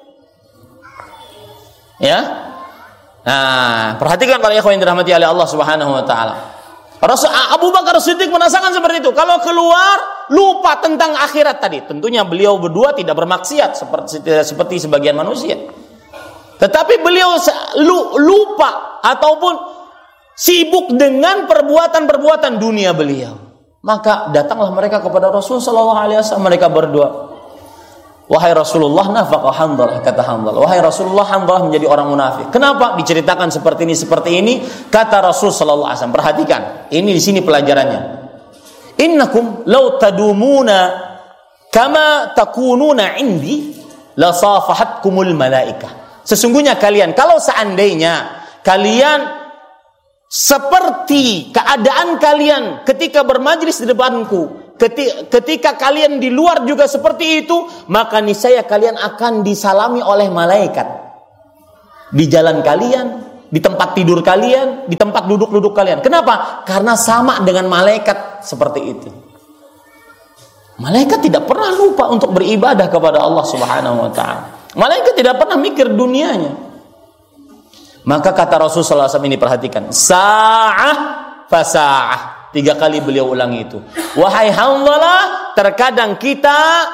Ya, nah perhatikan para ikhwan yang dirahmati oleh Allah Subhanahu Wa Taala. Rasul Abu Bakar Siddiq merasakan seperti itu. Kalau keluar lupa tentang akhirat tadi. Tentunya beliau berdua tidak bermaksiat seperti seperti sebagian manusia. Tetapi beliau lupa ataupun sibuk dengan perbuatan-perbuatan dunia beliau. Maka datanglah mereka kepada Rasul Sallallahu Alaihi Wasallam. Mereka berdua, wahai Rasulullah, nafaqa Hanzalah, kata Hanzalah. Wahai Rasulullah, Hanzalah menjadi orang munafik. Kenapa diceritakan seperti ini seperti ini? Kata Rasul sallallahu alaihi wasallam. Perhatikan, ini di sini pelajarannya. Innakum law tadumuna kama takununa indi la safahatkumul malaikah. Sesungguhnya kalian, kalau seandainya kalian seperti keadaan kalian ketika bermajlis di depanku, ketika, ketika kalian di luar juga seperti itu, maka niscaya kalian akan disalami oleh malaikat di jalan kalian, di tempat tidur kalian, di tempat duduk-duduk kalian. Kenapa? Karena sama dengan malaikat seperti itu. Malaikat tidak pernah lupa untuk beribadah kepada Allah Subhanahu wa taala. Malaikat tidak pernah mikir dunianya. Maka kata Rasulullah shallallahu alaihi wasallam ini, perhatikan, sa'ah fasa'ah. Tiga kali beliau ulang itu. Wahai Hanzalah, terkadang kita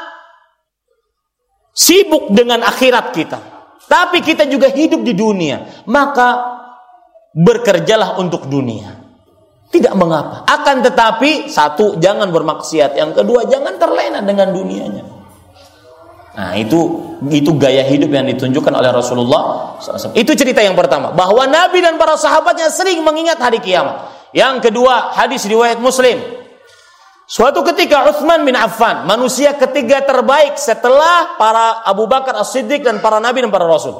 sibuk dengan akhirat kita, tapi kita juga hidup di dunia. Maka bekerjalah untuk dunia. Tidak mengapa. Akan tetapi, satu, jangan bermaksiat. Yang kedua, jangan terlena dengan dunianya. Nah, itu itu gaya hidup yang ditunjukkan oleh Rasulullah shallallahu alaihi wasallam. Itu cerita yang pertama, bahwa Nabi dan para sahabatnya sering mengingat hari kiamat. Yang kedua, hadis riwayat Muslim. Suatu ketika Utsman bin Affan, manusia ketiga terbaik setelah para Abu Bakar As-Siddiq dan para Nabi dan para Rasul,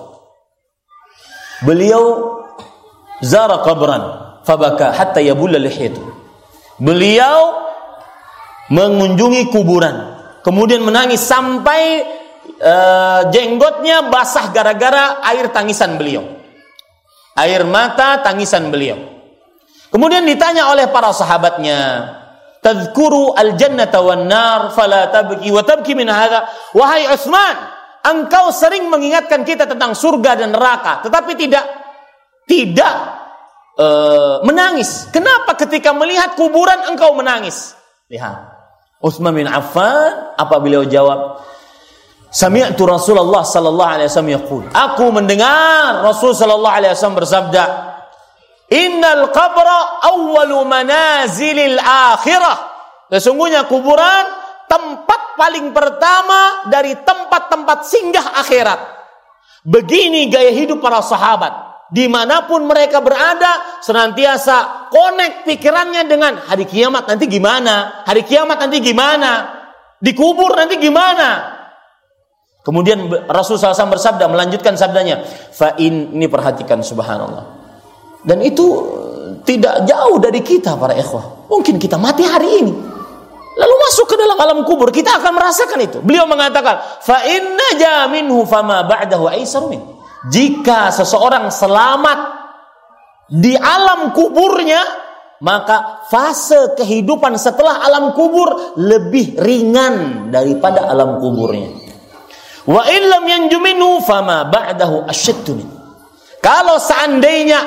beliau zara qabran fabaka hatta yabulla lihyatu. Beliau mengunjungi kuburan, kemudian menangis sampai Uh, jenggotnya basah gara-gara air tangisan beliau, air mata tangisan beliau. Kemudian ditanya oleh para sahabatnya, tadhkuru al-jannata wan nar fala tabki wa tabki min hadha. Wahai Utsman, engkau sering mengingatkan kita tentang surga dan neraka, tetapi tidak tidak uh, menangis. Kenapa ketika melihat kuburan engkau menangis? Lihat, Utsman bin Affan, apa beliau jawab? Sami'tu Rasulullah sallallahu alaihi wasallam yaqul. Aku mendengar Rasul sallallahu alaihi wasallam bersabda, "Innal qabra awwalu manazilil akhirah." Sesungguhnya kuburan tempat paling pertama dari tempat-tempat singgah akhirat. Begini gaya hidup para sahabat. Dimanapun mereka berada, senantiasa connect pikirannya dengan hari kiamat nanti gimana, hari kiamat nanti gimana, di kubur nanti gimana. Kemudian Rasulullah shallallahu alaihi wasallam bersabda, melanjutkan sabdanya, fa'in, ini perhatikan, subhanallah. Dan itu tidak jauh dari kita para ikhwah. Mungkin kita mati hari ini, lalu masuk ke dalam alam kubur, kita akan merasakan itu. Beliau mengatakan, fa'in naja minhu fama ba'dahu aisar min. Jika seseorang selamat di alam kuburnya, maka fase kehidupan setelah alam kubur lebih ringan daripada alam kuburnya. Wa illam yanju minhu fama ba'dahu asyaddu min. Kalau seandainya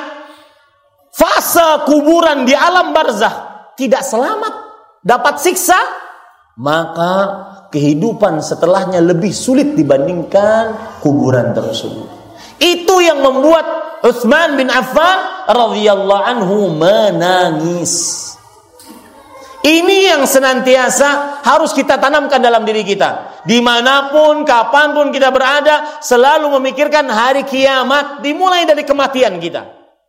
fase kuburan di alam barzakh tidak selamat, dapat siksa, maka kehidupan setelahnya lebih sulit dibandingkan kuburan tersebut. Itu yang membuat Utsman bin Affan radhiyallahu anhu menangis. Ini yang senantiasa harus kita tanamkan dalam diri kita. Dimanapun, kapanpun kita berada, selalu memikirkan hari kiamat, dimulai dari kematian kita.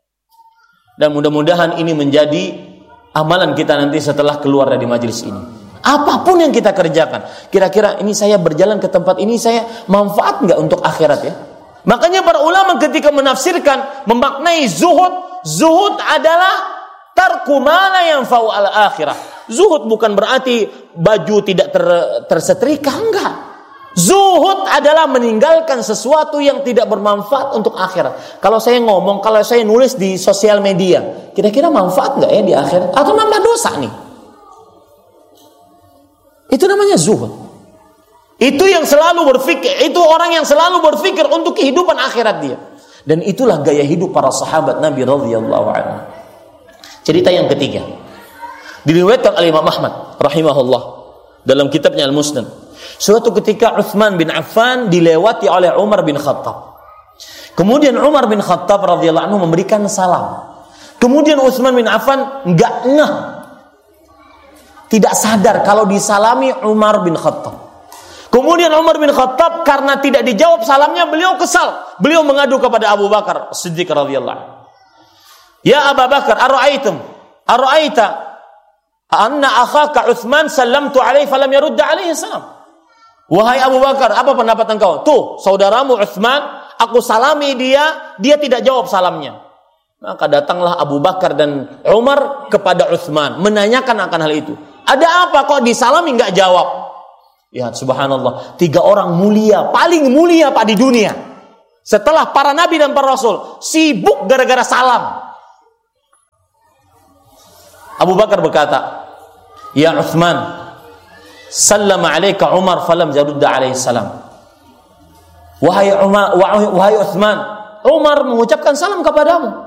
Dan mudah-mudahan ini menjadi amalan kita nanti setelah keluar dari majelis ini. Apapun yang kita kerjakan, kira-kira ini saya berjalan ke tempat ini, saya manfaat nggak untuk akhirat ya? Makanya para ulama ketika menafsirkan, memaknai zuhud, zuhud adalah tarku ma la yanfa'u al akhirah. Zuhud bukan berarti baju tidak ter, tersetrika, enggak. Zuhud adalah meninggalkan sesuatu yang tidak bermanfaat untuk akhirat. Kalau saya ngomong, kalau saya nulis di sosial media, kira-kira manfaat enggak ya di akhirat? Atau nambah dosa nih? Itu namanya zuhud. Itu yang selalu berpikir, itu orang yang selalu berpikir untuk kehidupan akhirat dia. Dan itulah gaya hidup para sahabat Nabi radhiyallahu anhu. Cerita yang ketiga, diriwayatkan oleh Imam Ahmad rahimahullah dalam kitabnya Al-Musnad. Suatu ketika Utsman bin Affan dilewati oleh Umar bin Khattab. Kemudian Umar bin Khattab radhiyallahu anhu memberikan salam. Kemudian Utsman bin Affan enggak ngeh, tidak sadar kalau disalami Umar bin Khattab. Kemudian Umar bin Khattab karena tidak dijawab salamnya, beliau kesal. Beliau mengadu kepada Abu Bakar As-Siddiq radhiyallahu anhu. Ya Abu Bakar, ara'aitum? Ara'aita anna akhaka Utsman sallamtu alaihi falam yarudda alaihi salam. Wahai Abu Bakar, apa pendapat engkau? Tuh, saudaramu Utsman, aku salami dia, dia tidak jawab salamnya. Maka datanglah Abu Bakar dan Umar kepada Utsman, menanyakan akan hal itu. Ada apa kok disalami enggak jawab? Ya subhanallah, tiga orang mulia, paling mulia Pak di dunia. Setelah para nabi dan para rasul, sibuk gara-gara salam. Abu Bakar berkata, "Ya Utsman, sallama alaika Umar falam jarudda alaihi salam." Wahai Umar, wahai Utsman, Umar mengucapkan salam kepadamu,